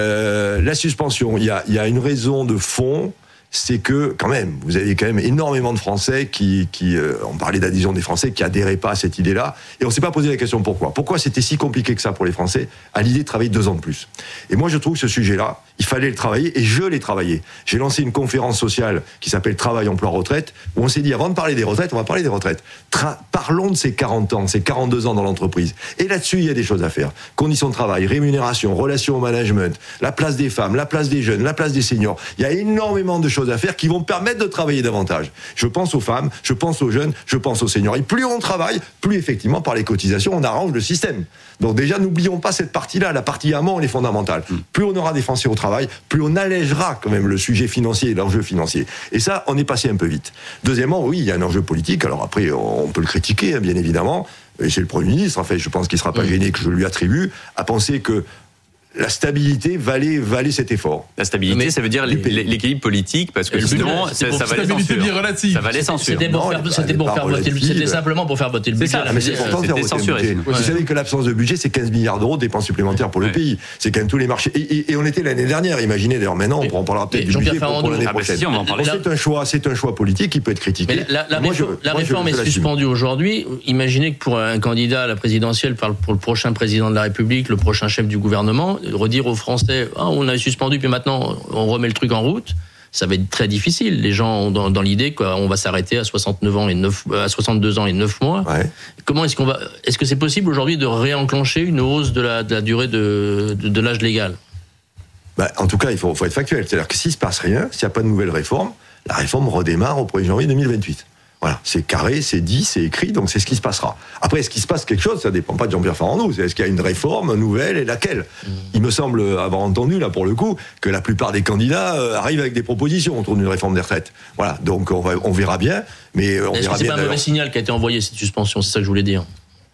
La suspension, il y a une raison de fond. C'est que, quand même, vous avez quand même énormément de Français qui on parlait d'adhésion des Français, qui adhéraient pas à cette idée-là. Et on s'est pas posé la question pourquoi. Pourquoi c'était si compliqué que ça pour les Français à l'idée de travailler 2 ans de plus. Et moi, je trouve que ce sujet-là, il fallait le travailler et je l'ai travaillé. J'ai lancé une conférence sociale qui s'appelle Travail, Emploi, Retraite, où on s'est dit, avant de parler des retraites, on va parler des retraites. Parlons de ces 40 ans, ces 42 ans dans l'entreprise. Et là-dessus, il y a des choses à faire. Conditions de travail, rémunération, relations au management, la place des femmes, la place des jeunes, la place des seniors. Il y a énormément de choses à faire qui vont permettre de travailler davantage. Je pense aux femmes, je pense aux jeunes, je pense aux seniors. Et plus on travaille, plus effectivement par les cotisations, on arrange le système. Donc déjà, n'oublions pas cette partie-là. La partie amont, elle est fondamentale. Plus on aura des Français au travail, plus on allègera quand même le sujet financier et l'enjeu financier. Et ça, on est passé un peu vite. Deuxièmement, oui, il y a un enjeu politique. Alors après, on peut le critiquer, bien évidemment. Et c'est le Premier ministre, en fait, je pense qu'il ne sera pas gêné que je lui attribue, à penser que la stabilité valait cet effort. La stabilité, ça veut dire l'équilibre politique, parce que sinon, ça valait censure. Ça valait censure. C'était simplement pour faire voter le budget. C'est ça, mais c'est important de faire voter le budget. Vous savez que l'absence de budget, c'est 15 milliards d'euros de dépenses supplémentaires pour le pays. C'est quand même tous les marchés. Et on était l'année dernière, imaginez, d'ailleurs maintenant, on parlera peut-être du budget pour l'année prochaine. C'est un choix politique qui peut être critiqué. La réforme est suspendue aujourd'hui. Imaginez que pour un candidat à la présidentielle, pour le prochain président de la République, le prochain chef du gouvernement, redire aux Français on a suspendu puis maintenant on remet le truc en route, ça va être très difficile. Les gens ont dans l'idée qu'on va s'arrêter à 62 ans et 9 mois. Ouais. Comment est-ce que c'est possible aujourd'hui de réenclencher une hausse de la durée de l'âge légal ? En tout cas, il faut être factuel. C'est-à-dire que s'il se passe rien, s'il n'y a pas de nouvelle réforme, la réforme redémarre au 1er janvier 2028. Voilà, c'est carré, c'est dit, c'est écrit, donc c'est ce qui se passera. Après, est-ce qu'il se passe quelque chose ? Ça dépend pas de Jean-Pierre Farandou. Est-ce qu'il y a une réforme nouvelle et laquelle ? Il me semble avoir entendu, là, pour le coup, que la plupart des candidats arrivent avec des propositions autour d'une réforme des retraites. Voilà, donc on verra bien, mais on verra bien. Est-ce que c'est pas un mauvais signal qui a été envoyé, cette suspension ? C'est ça que je voulais dire.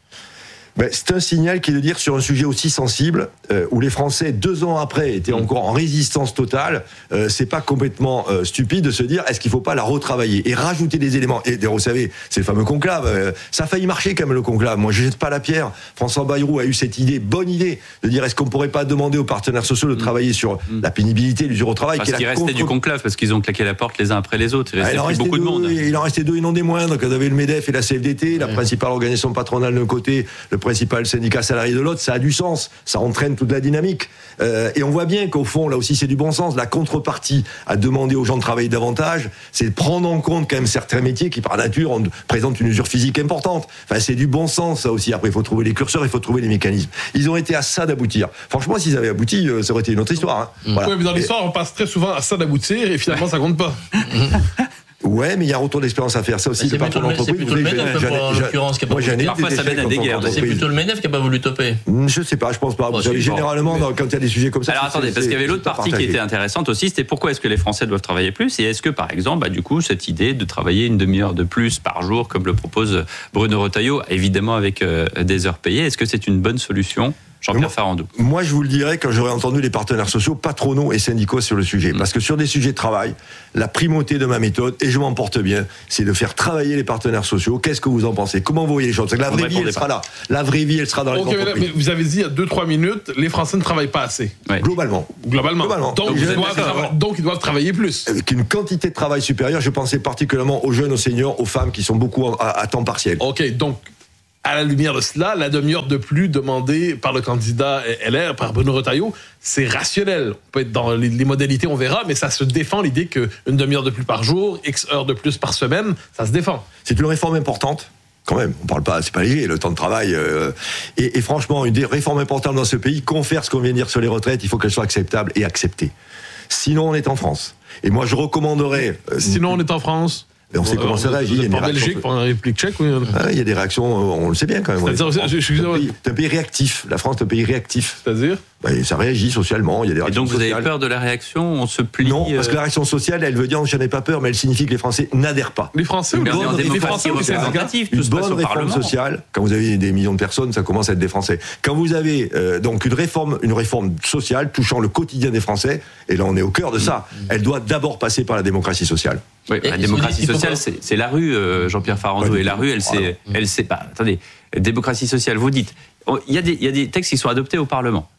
C'est un signal qui est de dire sur un sujet aussi sensible, où les Français, 2 ans après, étaient encore en résistance totale, c'est pas complètement stupide de se dire est-ce qu'il faut pas la retravailler et rajouter des éléments. Et vous savez, c'est le fameux conclave. Ça a failli marcher quand même, le conclave. Moi, je jette pas la pierre. François Bayrou a eu cette bonne idée, de dire est-ce qu'on pourrait pas demander aux partenaires sociaux de travailler sur la pénibilité, l'usure au travail. Parce qu'il restait du conclave, parce qu'ils ont claqué la porte les uns après les autres. Il restait beaucoup de monde. Il en restait 2 et non des moindres. Quand vous avez le MEDEF et la CFDT, la principale organisation patronale d'un côté, le principal syndicat salarié de l'autre, ça a du sens, ça entraîne toute la dynamique. Et on voit bien qu'au fond, là aussi, c'est du bon sens. La contrepartie à demander aux gens de travailler davantage, c'est de prendre en compte quand même certains métiers qui, par nature, présentent une usure physique importante. Enfin, c'est du bon sens, ça aussi. Après, il faut trouver les curseurs, il faut trouver les mécanismes. Ils ont été à ça d'aboutir. Franchement, s'ils avaient abouti, ça aurait été une autre histoire. Hein. Voilà. Oui, mais dans l'histoire, on passe très souvent à ça d'aboutir et finalement, ça compte pas. Ouais, mais il y a un retour d'expérience à faire. Ça aussi, c'est patron d'entreprise. C'est plutôt le MEDEF, en l'occurrence, qui n'a pas voulu toper. Parfois, ça mène à des guerres. C'est plutôt le MEDEF qui n'a pas voulu toper. Je sais pas, je pense pas. Vous savez, généralement, quand il y a des sujets comme ça. Alors attendez, parce qu'il y avait l'autre partie qui était intéressante aussi, c'était pourquoi est-ce que les Français doivent travailler plus, et est-ce que, par exemple, du coup, cette idée de travailler une demi-heure de plus par jour, comme le propose Bruno Retailleau, évidemment avec des heures payées, est-ce que c'est une bonne solution ? Jean-Pierre Farandou. Moi, je vous le dirais quand j'aurai entendu les partenaires sociaux, patronaux et syndicaux sur le sujet. Parce que sur des sujets de travail, la primauté de ma méthode, et je m'en porte bien, c'est de faire travailler les partenaires sociaux. Qu'est-ce que vous en pensez ? Comment vous voyez les choses ? La vraie vie, elle sera là. La vraie vie, elle sera dans les entreprises. Mais vous avez dit il y a 2-3 minutes, les Français ne travaillent pas assez. Ouais. Globalement. Donc, ils doivent travailler plus. Avec une quantité de travail supérieure, je pensais particulièrement aux jeunes, aux seniors, aux femmes qui sont beaucoup à temps partiel. Ok, donc, à la lumière de cela, la demi-heure de plus demandée par le candidat LR, par Bruno Retailleau, c'est rationnel. On peut être dans les modalités, on verra, mais ça se défend l'idée qu'une demi-heure de plus par jour, X heures de plus par semaine, ça se défend. C'est une réforme importante. Quand même, on parle pas, c'est pas léger, le temps de travail. Et franchement, une des réformes importantes dans ce pays, qu'on fasse ce qu'on vient de dire sur les retraites, il faut qu'elle soit acceptable et acceptée. Sinon, on est en France. Et moi, je recommanderais. Sinon, on est en France. Et on sait comment ça réagit. Vous êtes en Belgique, pour la République tchèque, oui. Il y a des réactions, on le sait bien quand même. C'est un pays réactif. La France est un pays réactif. C'est-à-dire ? Ça réagit socialement. Il y a des réactions sociales. Et donc vous avez peur de la réaction ? On se plie ? Non, parce que la réaction sociale, elle veut dire j'en ai pas peur, mais elle signifie que les Français n'adhèrent pas. Les Français, une bonne réforme sociale. Quand vous avez des millions de personnes, ça commence à être des Français. Quand vous avez donc une réforme sociale touchant le quotidien des Français, et là on est au cœur de ça, elle doit d'abord passer par la démocratie sociale. Oui, la démocratie sociale, c'est la rue, Jean-Pierre Farandou, et la rue, elle sait pas. Attendez, démocratie sociale, vous dites, il y a des textes qui sont adoptés au Parlement.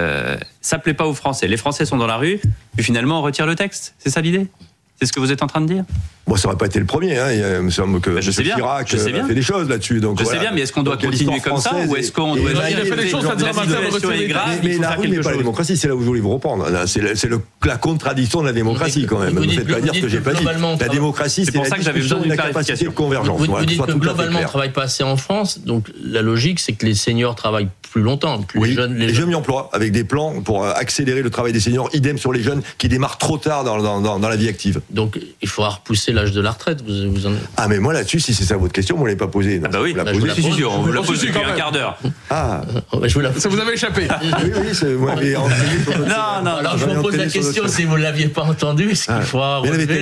Ça plaît pas aux Français. Les Français sont dans la rue, puis finalement on retire le texte. C'est ça l'idée ? C'est ce que vous êtes en train de dire ? Bon, ça n'aurait pas été le premier. Il me semble que Chirac a fait des choses là-dessus. Donc, sais bien, mais est-ce qu'on doit continuer comme ça ou est-ce qu'on doit... Il a fait des choses, c'est-à-dire mais la rue n'est pas la démocratie, c'est là où je voulais vous reprendre. C'est la contradiction de la démocratie quand même. Ne me faites pas dire ce que j'ai pas dit. La démocratie, c'est la discussion de la capacité de convergence. Vous dites que globalement, on ne travaille pas assez en France, donc la logique, c'est que les seniors travaillent plus longtemps, plus jeunes. Et je m'y emploie avec des plans pour accélérer le travail des seniors, idem sur les jeunes qui démarrent trop tard dans la vie active. Donc il faudra repousser l'âge de la retraite. Ah mais moi là-dessus, si c'est ça votre question, vous ne l'avez pas posée. Ah bah oui, on vous l'a posé depuis un quart d'heure. Ah, ça vous avait échappé. Oui, vous m'avez enseigné. Non, alors je vous pose la question, si vous ne l'aviez pas entendu, est-ce qu'il faudra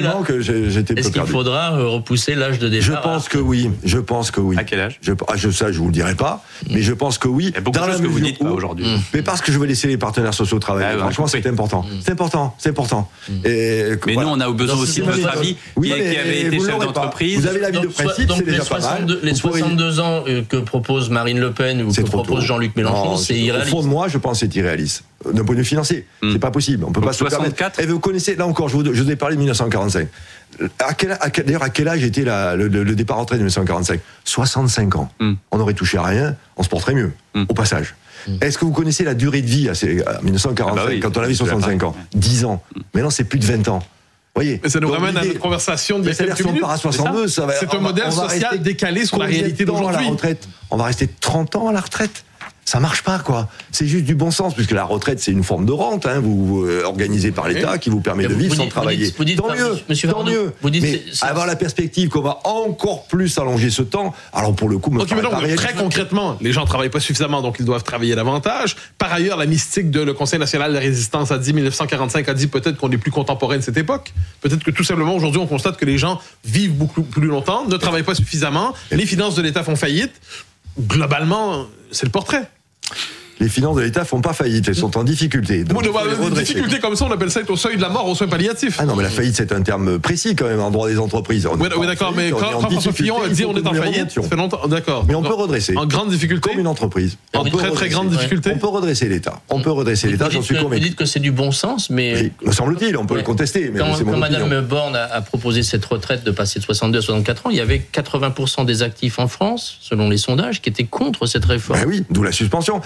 est-ce qu'il faudra repousser l'âge de départ ? Je pense que oui. À quel âge ? Ça, je vous le dirai pas, mais je pense que oui. Il y a beaucoup de choses que vous dites pas aujourd'hui. Mais parce que je veux laisser les partenaires sociaux travailler. Franchement, c'est important. C'est important. Mais nous, on a besoin aussi de votre avis, qui avait été chef d'entreprise. Vous avez l'avis de principe, c'est déjà pas mal. Les 62 ans que propose Marine Le Pen ou que propose Jean-Luc Mélenchon, c'est irréaliste. Au fond de moi, je pense que c'est irréaliste. D'un point de vue financier, c'est pas possible. On peut pas se permettre. Et vous connaissez, là encore, je vous ai parlé de 1945. D'ailleurs, à quel âge était le départ en retraite de 1945 ? 65 ans. On aurait touché à rien, on se porterait mieux, au passage. Est-ce que vous connaissez la durée de vie à 1945, quand on avait 65 ans ? 10 ans. Maintenant, c'est plus de 20 ans. Voyez. Mais ça nous ramène à notre conversation d'il y a quelques minutes. C'est un modèle social décalé sur la réalité d'aujourd'hui. On va rester 30 ans à la retraite. Ça marche pas, quoi. C'est juste du bon sens, puisque la retraite, c'est une forme de rente, organisée par l'État, qui vous permet de vivre sans travailler. Tant mieux. Mais avoir la perspective qu'on va encore plus allonger ce temps, alors pour le coup, très concrètement, les gens travaillent pas suffisamment, donc ils doivent travailler davantage. Par ailleurs, la mystique de le Conseil national de la résistance a dit 1945 a dit peut-être qu'on est plus contemporain de cette époque. Peut-être que tout simplement aujourd'hui, on constate que les gens vivent beaucoup plus longtemps, ne travaillent pas suffisamment, les finances de l'État font faillite. Globalement, c'est le portrait. Les finances de l'État font pas faillite, elles sont en difficulté. Donc des difficultés comme ça, on appelle ça être au seuil de la mort, aux soins palliatifs. Ah non, mais la faillite, c'est un terme précis quand même en droit des entreprises. Oui, d'accord, mais quand François Fillon a dit on est en faillite, ça fait longtemps, d'accord. Mais on peut redresser. En grande difficulté. Comme une entreprise. En très grande difficulté. On peut redresser l'État. J'en suis convaincu. Vous dites que c'est du bon sens, mais. Me semble-t-il, on peut le contester. Mais quand Madame Borne a proposé cette retraite de passer de 62 à 64 ans, il y avait 80% des actifs en France, selon les sondages, qui étaient contre cette réforme. Oui, d'où la suspension. Parce qu'on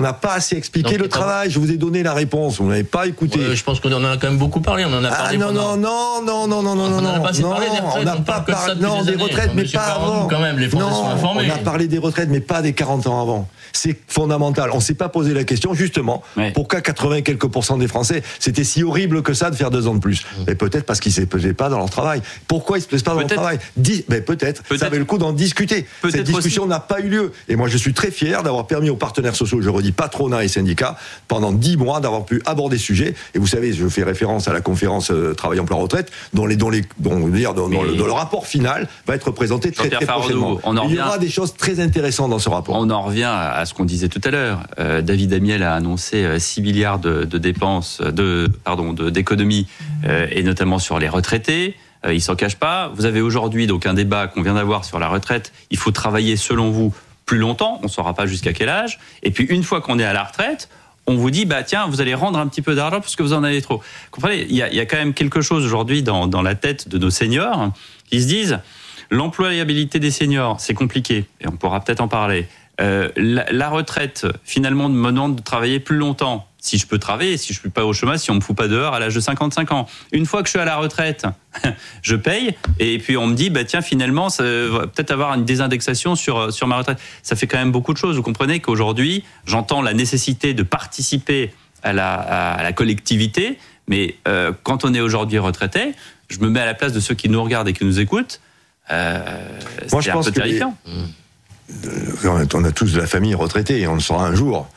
n'a pas assez expliqué le travail. Je vous ai donné la réponse. Vous n'avez pas écouté. Je pense qu'on en a quand même beaucoup parlé. On en a parlé. Non. On n'a pas parlé des retraites, mais pas avant. Quand même, les Français sont informés. On a parlé des retraites, mais pas des 40 ans avant. C'est fondamental. On s'est pas posé la question, justement, pourquoi 80 quelques % des Français, c'était si horrible que ça de faire 2 ans de plus. Mais peut-être parce qu'ils ne se plaisaient pas dans leur travail. Pourquoi ils ne se plaisent pas dans leur travail? Peut-être. Ça avait le coup d'en discuter. Cette discussion n'a pas eu lieu. Et moi, je suis très fier d'avoir permis aux partenaires sociaux, je redis patronat et syndicats, pendant 10 mois, d'avoir pu aborder ce sujet. Et vous savez, je fais référence à la conférence Travail Emploi Retraite, dont le rapport final va être présenté très prochainement. Il y aura des choses très intéressantes dans ce rapport. On en revient à ce qu'on disait tout à l'heure. David Amiel a annoncé 6 milliards de dépenses, d'économies, et notamment sur les retraités. Il s'en cache pas. Vous avez aujourd'hui donc un débat qu'on vient d'avoir sur la retraite. Il faut travailler, selon vous, plus longtemps. On ne saura pas jusqu'à quel âge. Et puis une fois qu'on est à la retraite, on vous dit tiens, vous allez rendre un petit peu d'argent parce que vous en avez trop. Comprenez, il y a quand même quelque chose aujourd'hui dans la tête de nos seniors qui se disent l'employabilité des seniors, c'est compliqué et on pourra peut-être en parler. La retraite, finalement, me demande de travailler plus longtemps. Si je peux travailler, si je ne suis pas au chômage, si on ne me fout pas dehors à l'âge de 55 ans. Une fois que je suis à la retraite, je paye, et puis on me dit, tiens, finalement, ça va peut-être avoir une désindexation sur ma retraite. Ça fait quand même beaucoup de choses. Vous comprenez qu'aujourd'hui, j'entends la nécessité de participer à la collectivité, mais quand on est aujourd'hui retraité, je me mets à la place de ceux qui nous regardent et qui nous écoutent. C'est un peu terrifiant. On a tous de la famille retraitée et on le saura un jour.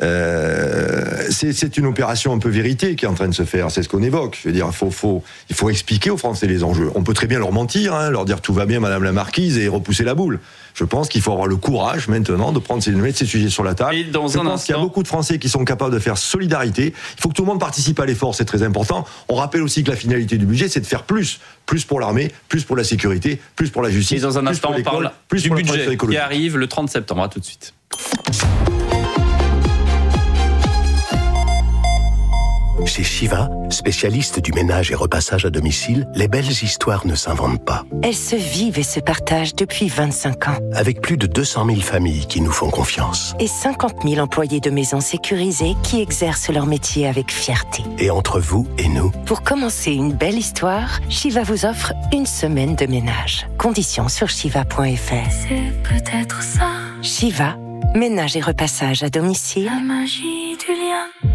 C'est une opération un peu vérité qui est en train de se faire. C'est ce qu'on évoque. Je veux dire, il faut expliquer aux Français les enjeux. On peut très bien leur mentir, leur dire tout va bien, Madame la Marquise, et repousser la boule. Je pense qu'il faut avoir le courage maintenant de mettre ces sujets sur la table. Je pense qu'il y a beaucoup de Français qui sont capables de faire solidarité. Il faut que tout le monde participe à l'effort, c'est très important. On rappelle aussi que la finalité du budget, c'est de faire plus pour l'armée, plus pour la sécurité, plus pour la justice. Et dans un instant, on parle du budget qui arrive le 30 septembre. À tout de suite. Chez Shiva, spécialiste du ménage et repassage à domicile, les belles histoires ne s'inventent pas. Elles se vivent et se partagent depuis 25 ans. Avec plus de 200 000 familles qui nous font confiance. Et 50 000 employés de maisons sécurisées qui exercent leur métier avec fierté. Et entre vous et nous, pour commencer une belle histoire, Shiva vous offre 1 semaine de ménage. Conditions sur shiva.fr. C'est peut-être ça. Shiva, ménage et repassage à domicile. La magie du lien.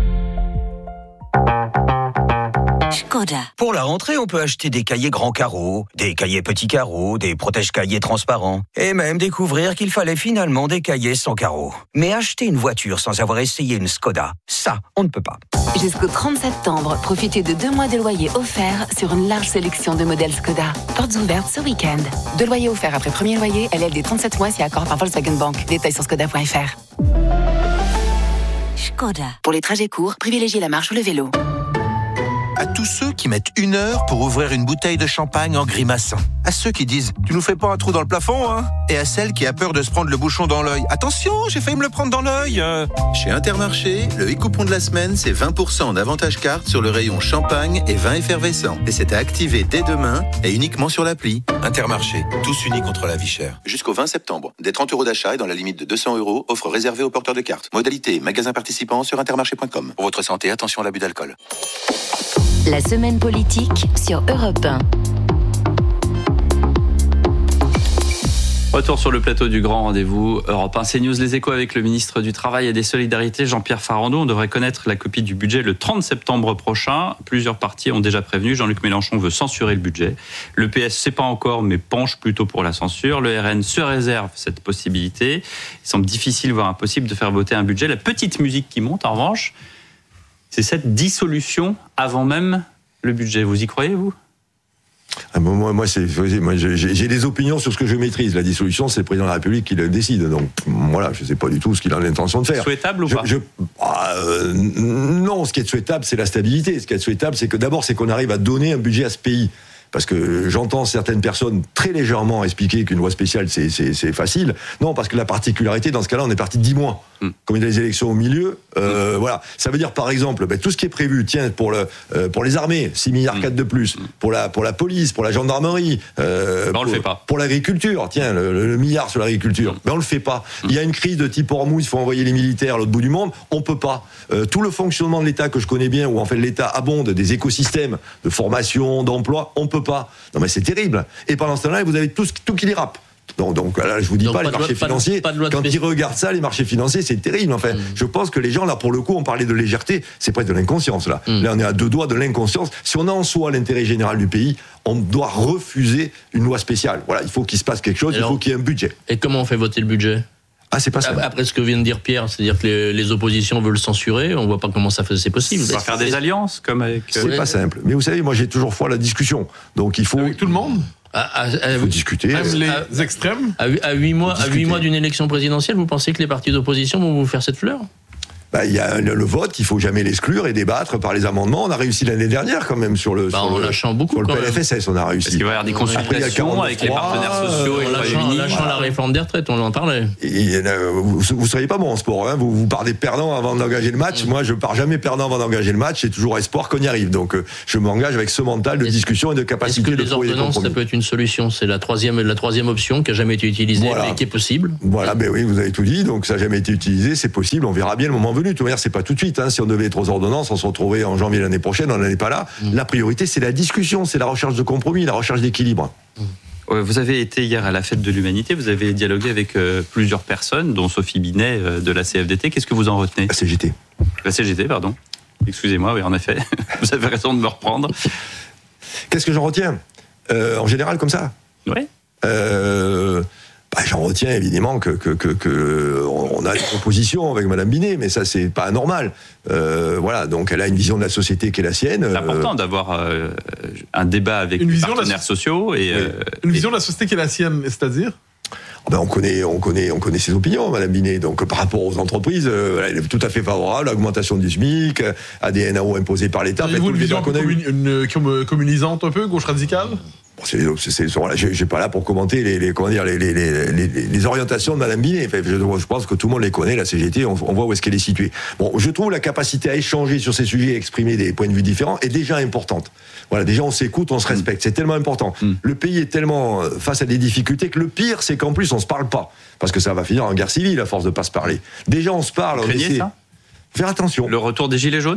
Skoda. Pour la rentrée, on peut acheter des cahiers grands carreaux, des cahiers petits carreaux, des protège-cahiers transparents, et même découvrir qu'il fallait finalement des cahiers sans carreaux. Mais acheter une voiture sans avoir essayé une Skoda, ça, on ne peut pas. Jusqu'au 30 septembre, profitez de 2 mois de loyer offerts sur une large sélection de modèles Skoda. Portes ouvertes ce week-end. 2 loyers offerts après premier loyer, LLD 37 mois si accord par Volkswagen Bank. Détails sur skoda.fr. Skoda. Pour les trajets courts, privilégiez la marche ou le vélo. À tous ceux qui mettent 1 heure pour ouvrir une bouteille de champagne en grimaçant. À ceux qui disent « Tu nous fais pas un trou dans le plafond, hein ?» Et à celle qui a peur de se prendre le bouchon dans l'œil. « Attention, j'ai failli me le prendre dans l'œil !» Chez Intermarché, le e-coupon de la semaine, c'est 20% d'avantage carte sur le rayon champagne et vin effervescent. Et c'est à activer dès demain et uniquement sur l'appli. Intermarché, tous unis contre la vie chère. Jusqu'au 20 septembre, des 30 € d'achat et dans la limite de 200 €, offre réservée aux porteurs de cartes. Modalité, magasin participant sur intermarché.com. Pour votre santé, attention à l'abus d'alcool. La semaine politique sur Europe 1. Retour sur le plateau du grand rendez-vous Europe 1 CNews, les échos avec le ministre du Travail et des Solidarités, Jean-Pierre Farandou. On devrait connaître la copie du budget le 30 septembre prochain. Plusieurs partis ont déjà prévenu. Jean-Luc Mélenchon veut censurer le budget. Le PS, c'est pas encore, mais penche plutôt pour la censure. Le RN se réserve cette possibilité. Il semble difficile, voire impossible, de faire voter un budget. La petite musique qui monte, en revanche, c'est cette dissolution avant même le budget. Vous y croyez, vous ? Moi, j'ai des opinions sur ce que je maîtrise. La dissolution, c'est le président de la République qui le décide. Donc, voilà, je ne sais pas du tout ce qu'il a l'intention de faire. Souhaitable ou pas ? Non, ce qui est souhaitable, c'est la stabilité. Ce qui est souhaitable, c'est que d'abord, c'est qu'on arrive à donner un budget à ce pays. Parce que j'entends certaines personnes très légèrement expliquer qu'une loi spéciale, c'est facile. Non, parce que la particularité, dans ce cas-là, on est parti de 10 mois. comme il y a des élections au milieu, voilà. Ça veut dire, par exemple, tout ce qui est prévu, tiens, pour les armées, 6 milliards 4 de plus, pour la police, pour la gendarmerie, on le fait pas. Pour l'agriculture, tiens, le milliard sur l'agriculture, mais on le fait pas. Il y a une crise de type Hormuz, il faut envoyer les militaires à l'autre bout du monde, on peut pas. Tout le fonctionnement de l'État que je connais bien, où en fait l'État abonde des écosystèmes de formation, d'emploi, on peut pas. Non mais c'est terrible. Et pendant ce temps-là, vous avez tout qui dérape. Donc là, je vous dis pas les marchés financiers. Quand ils regardent ça, les marchés financiers, c'est terrible. Enfin, je pense que les gens là, pour le coup, on parlait de légèreté, c'est presque de l'inconscience là. Là, on est à 2 doigts de l'inconscience. Si on a en soi l'intérêt général du pays, on doit refuser une loi spéciale. Voilà, il faut qu'il se passe quelque chose. Alors, il faut qu'il y ait un budget. Et comment on fait voter le budget ? C'est pas ça. Après ce que vient de dire Pierre, c'est-à-dire que les oppositions veulent censurer, on voit pas comment c'est possible. On va faire des alliances comme avec. C'est pas simple. Mais vous savez, moi j'ai toujours foi à la discussion. Donc il faut. Avec tout le monde. Il faut discuter. Même les extrêmes. À 8 mois d'une élection présidentielle, vous pensez que les partis d'opposition vont vous faire cette fleur ? Il y a le vote, il faut jamais l'exclure et débattre par les amendements. On a réussi l'année dernière quand même sur le PLFSS, on a réussi. Parce qu'il va y avoir des consultations avec les partenaires sociaux et en lâchant la réforme des retraites, on en parlait. Vous seriez pas bon en sport, hein. Vous partez perdant avant d'engager le match. Moi, je pars jamais perdant avant d'engager le match. J'ai toujours espoir qu'on y arrive. Donc, je m'engage avec ce mental de discussion et de capacité de trouver des compromis. Les ordonnances, ça peut être une solution. C'est la troisième option qui a jamais été utilisée, mais qui est possible. Voilà, oui, vous avez tout dit. Donc, ça n'a jamais été utilisé, c'est possible. On verra bien le moment venu. De toute manière, c'est pas tout de suite. Si on devait être aux ordonnances, on se retrouvait en janvier l'année prochaine, on n'en est pas là. La priorité, c'est la discussion, c'est la recherche de compromis, la recherche d'équilibre. Vous avez été hier à la Fête de l'Humanité, vous avez dialogué avec plusieurs personnes, dont Sophie Binet de la CFDT. Qu'est-ce que vous en retenez ? La CGT. La CGT, pardon. Excusez-moi, oui, en effet. Vous avez raison de me reprendre. Qu'est-ce que j'en retiens ? En général, comme ça ? Oui. J'en retiens évidemment que on a des propositions avec Madame Binet, mais ça c'est pas anormal. Voilà, donc elle a une vision de la société qui est la sienne. C'est important d'avoir un débat avec les partenaires sociaux et une vision de la société qui est la sienne, c'est-à-dire. On connaît ses opinions, Madame Binet. Donc, par rapport aux entreprises, elle est tout à fait favorable à l'augmentation du SMIC, à des NAO imposés par l'État. Avez-vous une vision communisante un peu, gauche radicale ? Je suis pas là pour commenter les orientations de Madame Binet. Je pense que tout le monde les connaît, la CGT, on voit où est-ce qu'elle est située. Je trouve la capacité à échanger sur ces sujets, à exprimer des points de vue différents, est déjà importante. Voilà, déjà on s'écoute, on se respecte, c'est tellement important. Le pays est tellement face à des difficultés que le pire, c'est qu'en plus on se parle pas, parce que ça va finir en guerre civile à force de pas se parler. Déjà on se parle, on essaie. Faire attention. Le retour des Gilets jaunes ?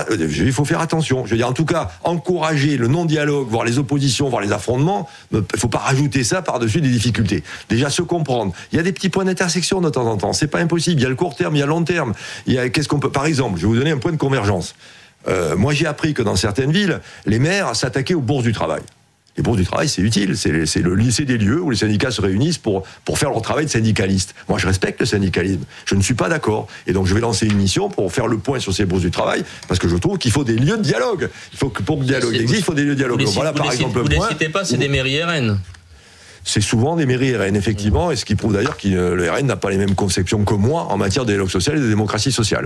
Il faut faire attention. Je veux dire, en tout cas, encourager le non-dialogue, voire les oppositions, voire les affrontements, il ne faut pas rajouter ça par-dessus des difficultés. Déjà, se comprendre. Il y a des petits points d'intersection de temps en temps. C'est pas impossible. Il y a le court terme, il y a le long terme. Qu'est-ce qu'on peut... Par exemple, je vais vous donner un point de convergence. Moi, j'ai appris que dans certaines villes, les maires s'attaquaient aux bourses du travail. Les bourses du travail, c'est utile. C'est le lycée des lieux où les syndicats se réunissent pour faire leur travail de syndicaliste. Moi, je respecte le syndicalisme. Je ne suis pas d'accord. Et donc, je vais lancer une mission pour faire le point sur ces bourses du travail, parce que je trouve qu'il faut des lieux de dialogue. Il faut que pour que le dialogue existe, il faut des lieux de dialogue. Voilà, par exemple, vous ne les citez pas, c'est des mairies RN. C'est souvent des mairies RN, effectivement, et ce qui prouve d'ailleurs que le RN n'a pas les mêmes conceptions que moi en matière de dialogue social et de démocratie sociale.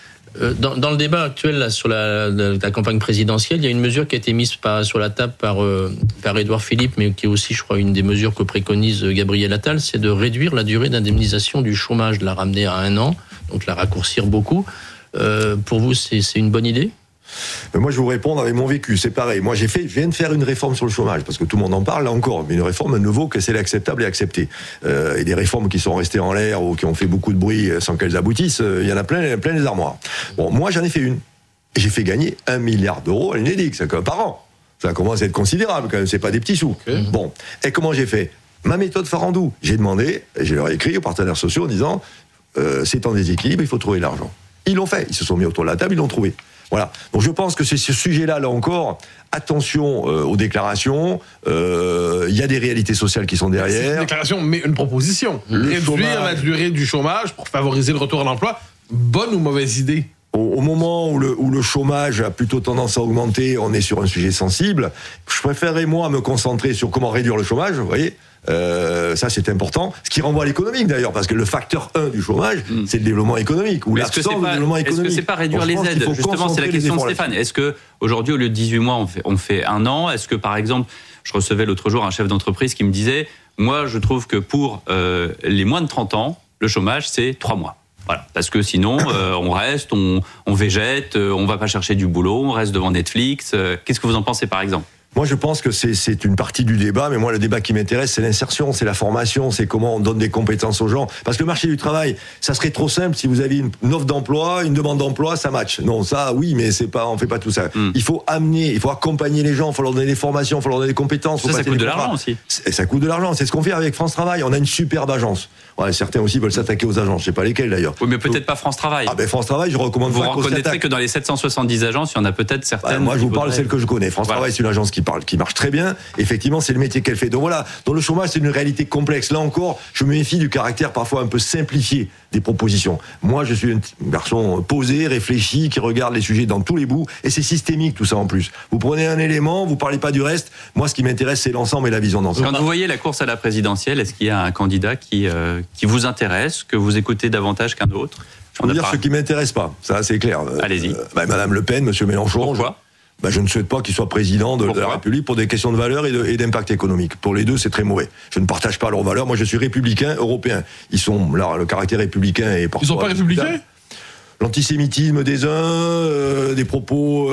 Dans le débat actuel là, sur la campagne présidentielle, il y a une mesure qui a été mise sur la table par Édouard Philippe, mais qui est aussi, je crois, une des mesures que préconise Gabriel Attal, c'est de réduire la durée d'indemnisation du chômage, de la ramener à 1 an, donc la raccourcir beaucoup. Pour vous, c'est une bonne idée ? Mais moi, je vous réponds avec mon vécu, c'est pareil. Moi, je viens de faire une réforme sur le chômage, parce que tout le monde en parle, là encore, mais une réforme, ne vaut que celle acceptable et acceptée. Et des réformes qui sont restées en l'air ou qui ont fait beaucoup de bruit sans qu'elles aboutissent, il y en a plein les armoires. Bon, moi, j'en ai fait une. Et j'ai fait gagner 1 milliard d'euros à l'UNEDIC, c'est par an. Ça commence à être considérable, quand même, c'est pas des petits sous. Okay. Bon, et comment j'ai fait ? Ma méthode Farandou. J'ai demandé, et je leur ai écrit aux partenaires sociaux en disant, c'est en déséquilibre, il faut trouver l'argent. Ils l'ont fait, ils se sont mis autour de la table, ils l'ont trouvé. Voilà. Donc je pense que c'est ce sujet-là, là encore, attention aux déclarations. Il y a des réalités sociales qui sont derrière. C'est une déclaration, mais une proposition. Réduire la durée du chômage pour favoriser le retour à l'emploi, bonne ou mauvaise idée ? Au moment où le chômage a plutôt tendance à augmenter, on est sur un sujet sensible. Je préférerais, moi, me concentrer sur comment réduire le chômage, vous voyez. Ça, c'est important. Ce qui renvoie à l'économique, d'ailleurs, parce que le facteur 1 du chômage, c'est le développement économique, ou l'absence de développement économique. Est-ce que c'est pas réduire les aides ? Justement, c'est la question de Stéphane. Est-ce que aujourd'hui, au lieu de 18 mois, on fait 1 an ? Est-ce que, par exemple, je recevais l'autre jour un chef d'entreprise qui me disait, moi, je trouve que pour les moins de 30 ans, le chômage, c'est 3 mois. Voilà, parce que sinon, on reste, on végète, on va pas chercher du boulot, on reste devant Netflix. Qu'est-ce que vous en pensez, par exemple ? Moi, je pense que c'est une partie du débat, mais moi, le débat qui m'intéresse, c'est l'insertion, c'est la formation, c'est comment on donne des compétences aux gens. Parce que le marché du travail, ça serait trop simple si vous aviez une offre d'emploi, une demande d'emploi, ça match. Non, ça, oui, mais on fait pas tout ça. Il faut il faut accompagner les gens, il faut leur donner des formations, il faut leur donner des compétences. Ça coûte de l'argent aussi. Ça coûte de l'argent. C'est ce qu'on fait avec France Travail. On a une superbe agence. Ouais, certains aussi veulent s'attaquer aux agences. Je sais pas lesquelles d'ailleurs. Oui, mais peut-être pas France Travail. Ah ben France Travail, je recommande pas qu'on s'attaque. Vous reconnaîtrez que dans les 770 agences, il y en a peut-être certaines. Moi, je vous parle de celle que je connais. France Travail, c'est une agence qui marche très bien. Effectivement, c'est le métier qu'elle fait. Donc voilà, dans le chômage, c'est une réalité complexe. Là encore, je me méfie du caractère parfois un peu simplifié des propositions. Moi, je suis un garçon posé, réfléchi, qui regarde les sujets dans tous les bouts, et c'est systémique tout ça en plus. Vous prenez un élément, vous parlez pas du reste. Moi, ce qui m'intéresse, c'est l'ensemble et la vision d'ensemble. Quand vous voyez la course à la présidentielle, est-ce qu'il y a un candidat qui vous intéresse, que vous écoutez davantage qu'un autre ? Je peux dire ce qui m'intéresse pas. Ça, c'est clair. Allez-y. Madame Le Pen, Monsieur Mélenchon. Pourquoi ? Je ne souhaite pas qu'il soit président de la République pour des questions de valeur et d'impact économique. Pour les deux, c'est très mauvais. Je ne partage pas leurs valeurs. Moi, je suis républicain, européen. Ils sont là, le caractère républicain est parfois. Ils sont pas républicains ? L'antisémitisme des uns, des propos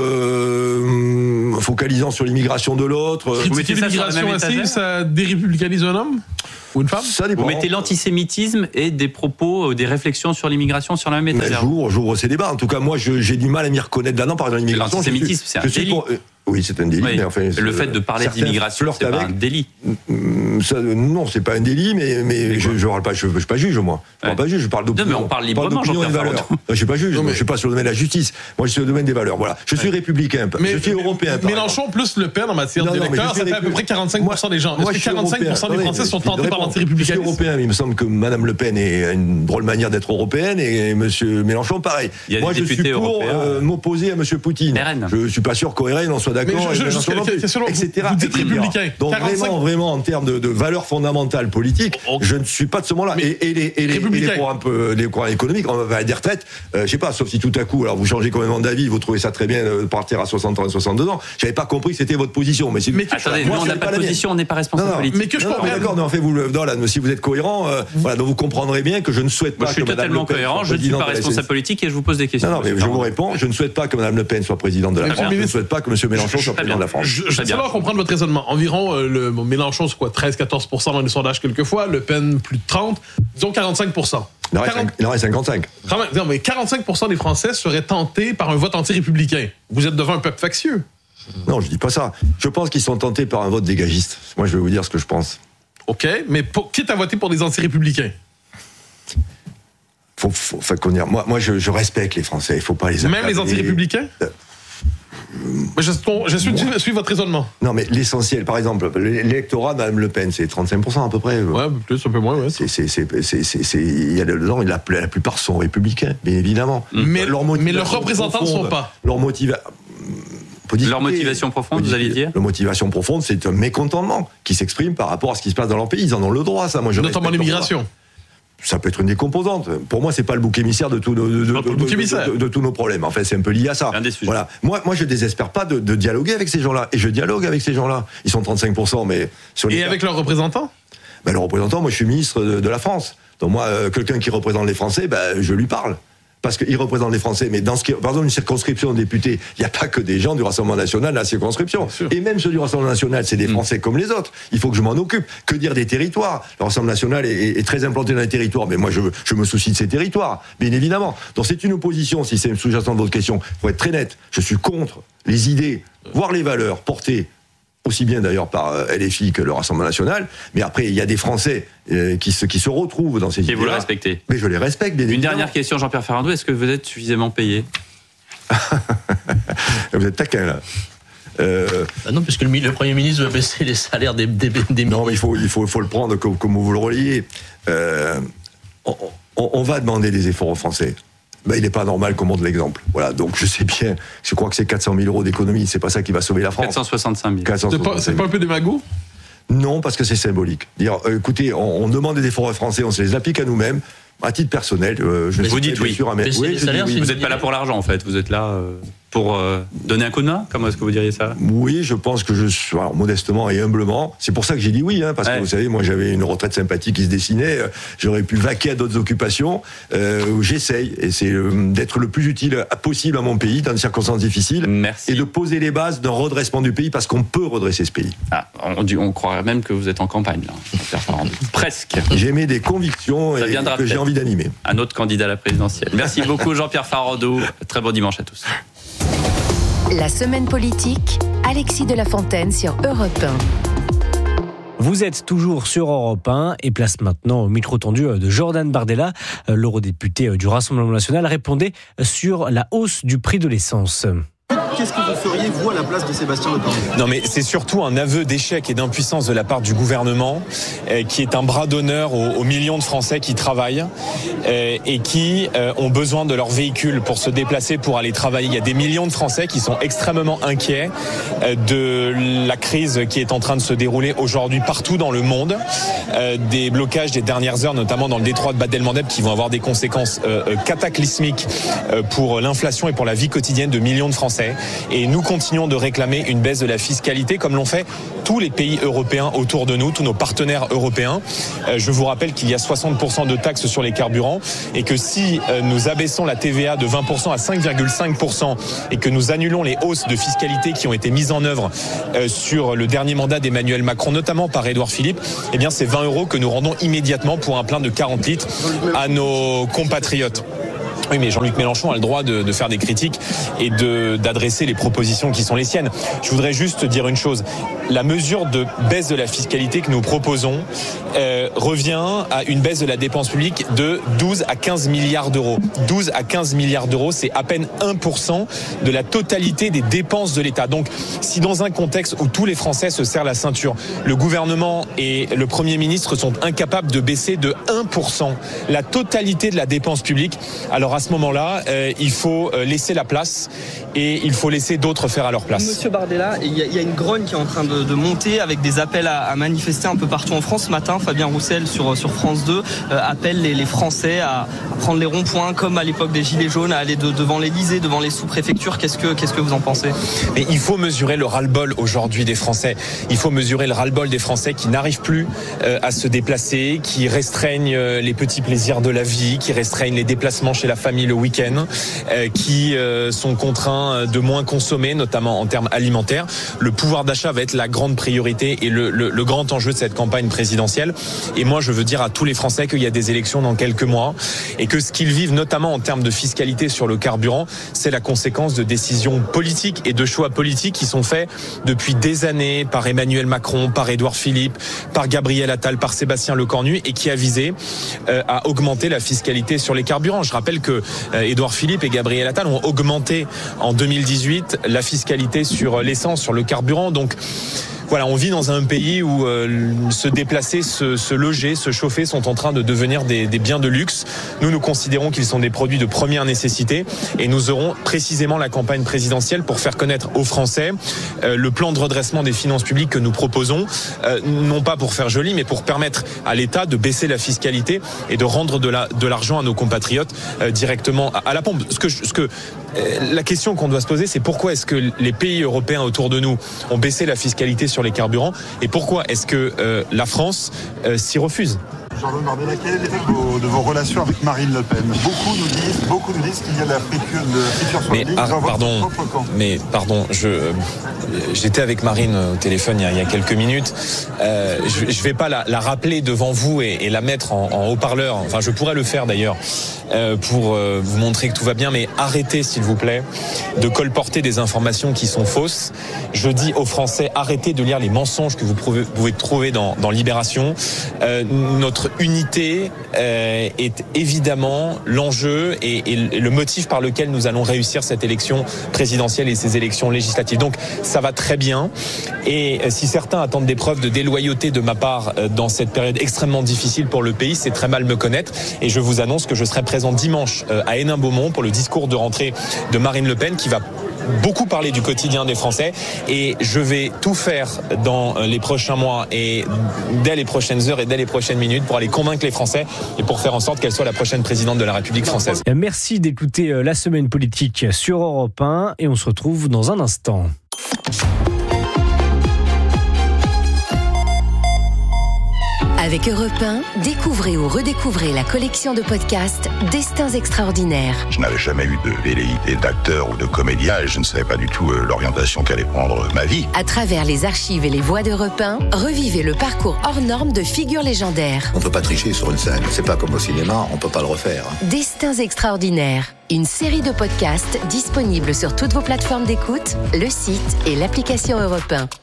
focalisant sur l'immigration de l'autre. Vous mettez l'immigration massive, ça dérépublicanise un homme ou une femme ? Ça dépend. Vous mettez l'antisémitisme et des propos, des réflexions sur l'immigration sur la même étagère. J'ouvre ces débats. En tout cas, moi, j'ai du mal à m'y reconnaître là-dedans. Par exemple, l'immigration. L'antisémitisme, c'est un délit. Oui, c'est un délit. Oui. Mais enfin, le fait de parler d'immigration, c'est pas un délit. Non, c'est pas un délit, mais je parle pas. Je suis pas juge, moi. Je parle pas juge. Je parle d'opinion. Non, mais on parle librement. Je suis pas juge. Je suis pas sur le domaine de la justice. Moi, je suis sur le domaine des valeurs. Voilà. Je suis républicain. Je suis européen. Mélenchon plus Le Pen en matière d'électeurs, ça fait à peu près 45% des gens. Est-ce que 45% des Français sont tentés par l'antirépublicanisme ? Je suis européen. Il me semble que Madame Le Pen a une drôle manière d'être européenne et Monsieur Mélenchon, pareil. Moi, je suis pour m'opposer à Monsieur Poutine. Je suis pas sûr qu'au RN on soit d'accord. Etc. Vous dites républicain. Donc vraiment en termes de valeurs fondamentales politiques, je ne suis pas de ce moment-là. Et les courants économiques, on va des retraites, je sais pas, sauf si tout à coup, alors vous changez complètement d'avis, vous trouvez ça très bien de partir à 60 ans et 62 ans. J'avais pas compris que c'était votre position. Mais attendez, nous on n'a pas de position, on n'est pas responsable politique. Mais que je comprends. D'accord, mais en fait, si vous êtes cohérent, donc vous comprendrez bien que je ne souhaite pas. Je suis totalement cohérent, je ne suis pas responsable politique et je vous pose des questions. Non, mais je vous réponds, je ne souhaite pas que Madame Le Pen soit présidente de la France, je ne souhaite pas que Monsieur Mélenchon soit président de la France. Je vais comprendre votre raisonnement. Environ, Mélenchon, c'est quoi, 13-14% dans les sondages quelquefois, Le Pen, plus de 30%, disons 45%. Il en reste 55. Non, mais 45% des Français seraient tentés par un vote anti-républicain. Vous êtes devant un peuple factieux. Non, je dis pas ça. Je pense qu'ils sont tentés par un vote dégagiste. Moi, je vais vous dire ce que je pense. OK, mais quitte à voter pour des anti-républicains. Moi, je respecte les Français. Il faut pas les accabler. Même les anti-républicains Je suis votre raisonnement. Non, mais l'essentiel, par exemple, l'électorat de Mme Le Pen, c'est 35% à peu près. Ouais, plus, un peu moins, ouais. Il y a des gens, la plupart sont républicains, bien évidemment. Mais leurs représentants ne sont pas. Leur motivation profonde, vous allez dire ? La motivation profonde, c'est un mécontentement qui s'exprime par rapport à ce qui se passe dans leur pays. Ils en ont le droit, ça. Moi, notamment l'immigration. Ça peut être une des composantes. Pour moi, c'est pas le bouc émissaire de tous nos problèmes. En fait, c'est un peu lié à ça. Voilà. Moi, je désespère pas de dialoguer avec ces gens-là. Et je dialogue avec ces gens-là. Ils sont 35%, mais avec leurs représentants ? Leurs représentants, moi, je suis ministre de la France. Donc moi, quelqu'un qui représente les Français, je lui parle. Parce qu'ils représentent les Français. Mais par exemple, une circonscription de députés, il n'y a pas que des gens du Rassemblement National dans la circonscription. Et même ceux du Rassemblement National, c'est des Français comme les autres. Il faut que je m'en occupe. Que dire des territoires ? Le Rassemblement National est très implanté dans les territoires. Mais moi, je me soucie de ces territoires, bien évidemment. Donc c'est une opposition, si c'est sous-jacent de votre question. Il faut être très net. Je suis contre les idées, voire les valeurs portées aussi bien d'ailleurs par LFI que le Rassemblement National, mais après il y a des Français qui se retrouvent dans ces idées-là. Et vous le respectez ? Mais je les respecte, bien évidemment. Une dernière question, Jean-Pierre Ferrando, est-ce que vous êtes suffisamment payé ? Vous êtes taquin là. Non, puisque le Premier ministre veut baisser les salaires des Non, mais il faut le prendre comme vous le reliez. On va demander des efforts aux Français. Il n'est pas normal qu'on montre l'exemple. Voilà, donc je sais bien, je crois que c'est 400 000 euros d'économie, c'est pas ça qui va sauver la France. 465 000. C'est pas un peu démago ? Non, parce que c'est symbolique. Écoutez, on demande des efforts aux Français, on se les applique à nous-mêmes. À titre personnel, vous dites oui. Sûr, vous n'êtes pas là pour l'argent, en fait. Vous êtes là. pour donner un coup de main? Comment est-ce que vous diriez ça? Oui, je pense que alors, modestement et humblement, c'est pour ça que j'ai dit oui, parce que vous savez, moi j'avais une retraite sympathique qui se dessinait, j'aurais pu vaquer à d'autres occupations, j'essaye, et c'est d'être le plus utile possible à mon pays dans des circonstances difficiles. Merci. Et de poser les bases d'un redressement du pays, parce qu'on peut redresser ce pays. On croirait même que vous êtes en campagne, là, Jean-Pierre Farandou. Presque. J'ai mis des convictions et que j'ai envie d'animer. Un autre candidat à la présidentielle. Merci beaucoup Jean-Pierre Farandou. Très bon dimanche à tous. La semaine politique, Alexis de la Fontaine sur Europe 1. Vous êtes toujours sur Europe 1 et place maintenant au micro tendu de Jordan Bardella. L'eurodéputé du Rassemblement national répondait sur la hausse du prix de l'essence. Qu'est-ce que vous feriez, vous, à la place de Sébastien Lecornu ? Non, mais c'est surtout un aveu d'échec et d'impuissance de la part du gouvernement, qui est un bras d'honneur aux millions de Français qui travaillent et qui ont besoin de leur véhicule pour se déplacer, pour aller travailler. Il y a des millions de Français qui sont extrêmement inquiets de la crise qui est en train de se dérouler aujourd'hui partout dans le monde. Des blocages des dernières heures, notamment dans le détroit de Bab el-Mandeb, qui vont avoir des conséquences cataclysmiques pour l'inflation et pour la vie quotidienne de millions de Français. Et nous continuons de réclamer une baisse de la fiscalité, comme l'ont fait tous les pays européens autour de nous, tous nos partenaires européens. Je vous rappelle qu'il y a 60% de taxes sur les carburants et que si nous abaissons la TVA de 20% à 5,5% et que nous annulons les hausses de fiscalité qui ont été mises en œuvre sur le dernier mandat d'Emmanuel Macron, notamment par Édouard Philippe, eh bien c'est 20 € que nous rendons immédiatement pour un plein de 40 litres à nos compatriotes. Oui, mais Jean-Luc Mélenchon a le droit de faire des critiques et d'adresser les propositions qui sont les siennes. Je voudrais juste dire une chose. La mesure de baisse de la fiscalité que nous proposons revient à une baisse de la dépense publique de 12 à 15 milliards d'euros. 12 à 15 milliards d'euros, c'est à peine 1% de la totalité des dépenses de l'État. Donc, si dans un contexte où tous les Français se serrent la ceinture, le gouvernement et le Premier ministre sont incapables de baisser de 1% la totalité de la dépense publique, alors à ce moment-là, il faut laisser la place et il faut laisser d'autres faire à leur place. Monsieur Bardella, il y a une grogne qui est en train de monter avec des appels à manifester un peu partout en France. Ce matin, Fabien Roussel sur France 2 appelle les Français à prendre les ronds-points comme à l'époque des Gilets jaunes, à aller devant l'Élysée, devant les sous-préfectures. Qu'est-ce que vous en pensez ? Mais il faut mesurer le ras-le-bol aujourd'hui des Français. Il faut mesurer le ras-le-bol des Français qui n'arrivent plus à se déplacer, qui restreignent les petits plaisirs de la vie, qui restreignent les déplacements chez la famille le week-end, qui sont contraints de moins consommer, notamment en termes alimentaires. Le pouvoir d'achat va être la grande priorité et le grand enjeu de cette campagne présidentielle. Et moi, je veux dire à tous les Français qu'il y a des élections dans quelques mois et que ce qu'ils vivent, notamment en termes de fiscalité sur le carburant, c'est la conséquence de décisions politiques et de choix politiques qui sont faits depuis des années par Emmanuel Macron, par Édouard Philippe, par Gabriel Attal, par Sébastien Lecornu et qui a visé à augmenter la fiscalité sur les carburants. Je rappelle que Édouard Philippe et Gabriel Attal ont augmenté en 2018 la fiscalité sur l'essence, sur le carburant. Donc voilà, on vit dans un pays où se déplacer, se loger, se chauffer sont en train de devenir des biens de luxe. Nous considérons qu'ils sont des produits de première nécessité et nous aurons précisément la campagne présidentielle pour faire connaître aux Français le plan de redressement des finances publiques que nous proposons, non pas pour faire joli, mais pour permettre à l'État de baisser la fiscalité et de rendre de l'argent à nos compatriotes directement à la pompe. La question qu'on doit se poser, c'est pourquoi est-ce que les pays européens autour de nous ont baissé la fiscalité sur les carburants et pourquoi est-ce que la France s'y refuse? Jordan Bardella, quel est l'effet de vos relations avec Marine Le Pen ? Beaucoup nous disent qu'il y a de la friture sur la ligne dans votre propre camp. Mais pardon, j'étais avec Marine au téléphone il y a quelques minutes. Je vais pas la rappeler devant vous et la mettre en haut-parleur. Enfin, je pourrais le faire d'ailleurs pour vous montrer que tout va bien. Mais arrêtez, s'il vous plaît, de colporter des informations qui sont fausses. Je dis aux Français, arrêtez de lire les mensonges que vous pouvez trouver dans Libération. Notre unité est évidemment l'enjeu et le motif par lequel nous allons réussir cette élection présidentielle et ces élections législatives. Donc ça va très bien et si certains attendent des preuves de déloyauté de ma part dans cette période extrêmement difficile pour le pays, c'est très mal me connaître et je vous annonce que je serai présent dimanche à Hénin-Beaumont pour le discours de rentrée de Marine Le Pen qui va beaucoup parler du quotidien des Français et je vais tout faire dans les prochains mois et dès les prochaines heures et dès les prochaines minutes pour aller convaincre les Français et pour faire en sorte qu'elle soit la prochaine présidente de la République française. Merci d'écouter La Semaine Politique sur Europe 1 et on se retrouve dans un instant. Avec Europe 1, découvrez ou redécouvrez la collection de podcasts Destins extraordinaires. Je n'avais jamais eu de velléité d'acteur ou de comédien et je ne savais pas du tout l'orientation qu'allait prendre ma vie. À travers les archives et les voix d'Europe 1, revivez le parcours hors norme de figures légendaires. On ne peut pas tricher sur une scène. C'est pas comme au cinéma, on ne peut pas le refaire. Destins extraordinaires. Une série de podcasts disponibles sur toutes vos plateformes d'écoute, le site et l'application Europe 1.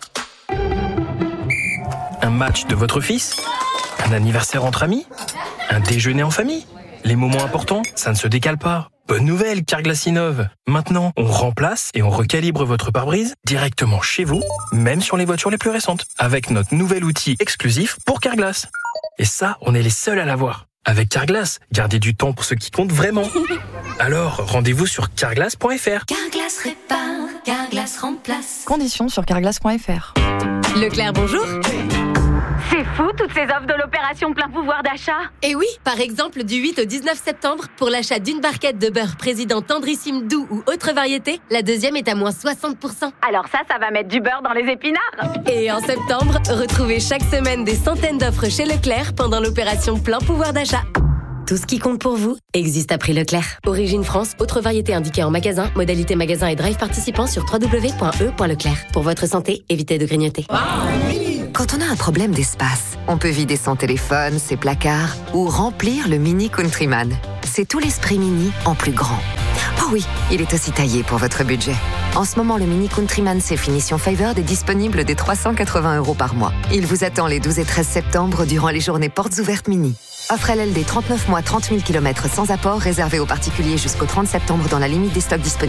Un match de votre fils ? Un anniversaire entre amis ? Un déjeuner en famille ? Les moments importants, ça ne se décale pas. Bonne nouvelle, Carglass innove. Maintenant, on remplace et on recalibre votre pare-brise directement chez vous, même sur les voitures les plus récentes, avec notre nouvel outil exclusif pour Carglass. Et ça, on est les seuls à l'avoir. Avec Carglass, gardez du temps pour ce qui compte vraiment. Alors, rendez-vous sur carglass.fr. Carglass répare, Carglass remplace. Conditions sur carglass.fr. Leclerc, bonjour. C'est fou, toutes ces offres de l'opération plein pouvoir d'achat. Et oui, par exemple, du 8 au 19 septembre, pour l'achat d'une barquette de beurre président tendrissime doux ou autre variété, la deuxième est à moins 60%. Alors ça va mettre du beurre dans les épinards. Et en septembre, retrouvez chaque semaine des centaines d'offres chez Leclerc pendant l'opération plein pouvoir d'achat. Tout ce qui compte pour vous existe à prix Leclerc. Origine France, autre variété indiquée en magasin, modalité magasin et drive participant sur www.e.leclerc. Pour votre santé, évitez de grignoter. Quand on a un problème d'espace, on peut vider son téléphone, ses placards ou remplir le Mini Countryman. C'est tout l'esprit Mini en plus grand. Oh oui, il est aussi taillé pour votre budget. En ce moment, le Mini Countryman Safe Finition Favored est disponible dès 380 € par mois. Il vous attend les 12 et 13 septembre durant les journées portes ouvertes Mini. Offre LLD 39 mois, 30 000 km sans apport, réservé aux particuliers jusqu'au 30 septembre dans la limite des stocks disponibles.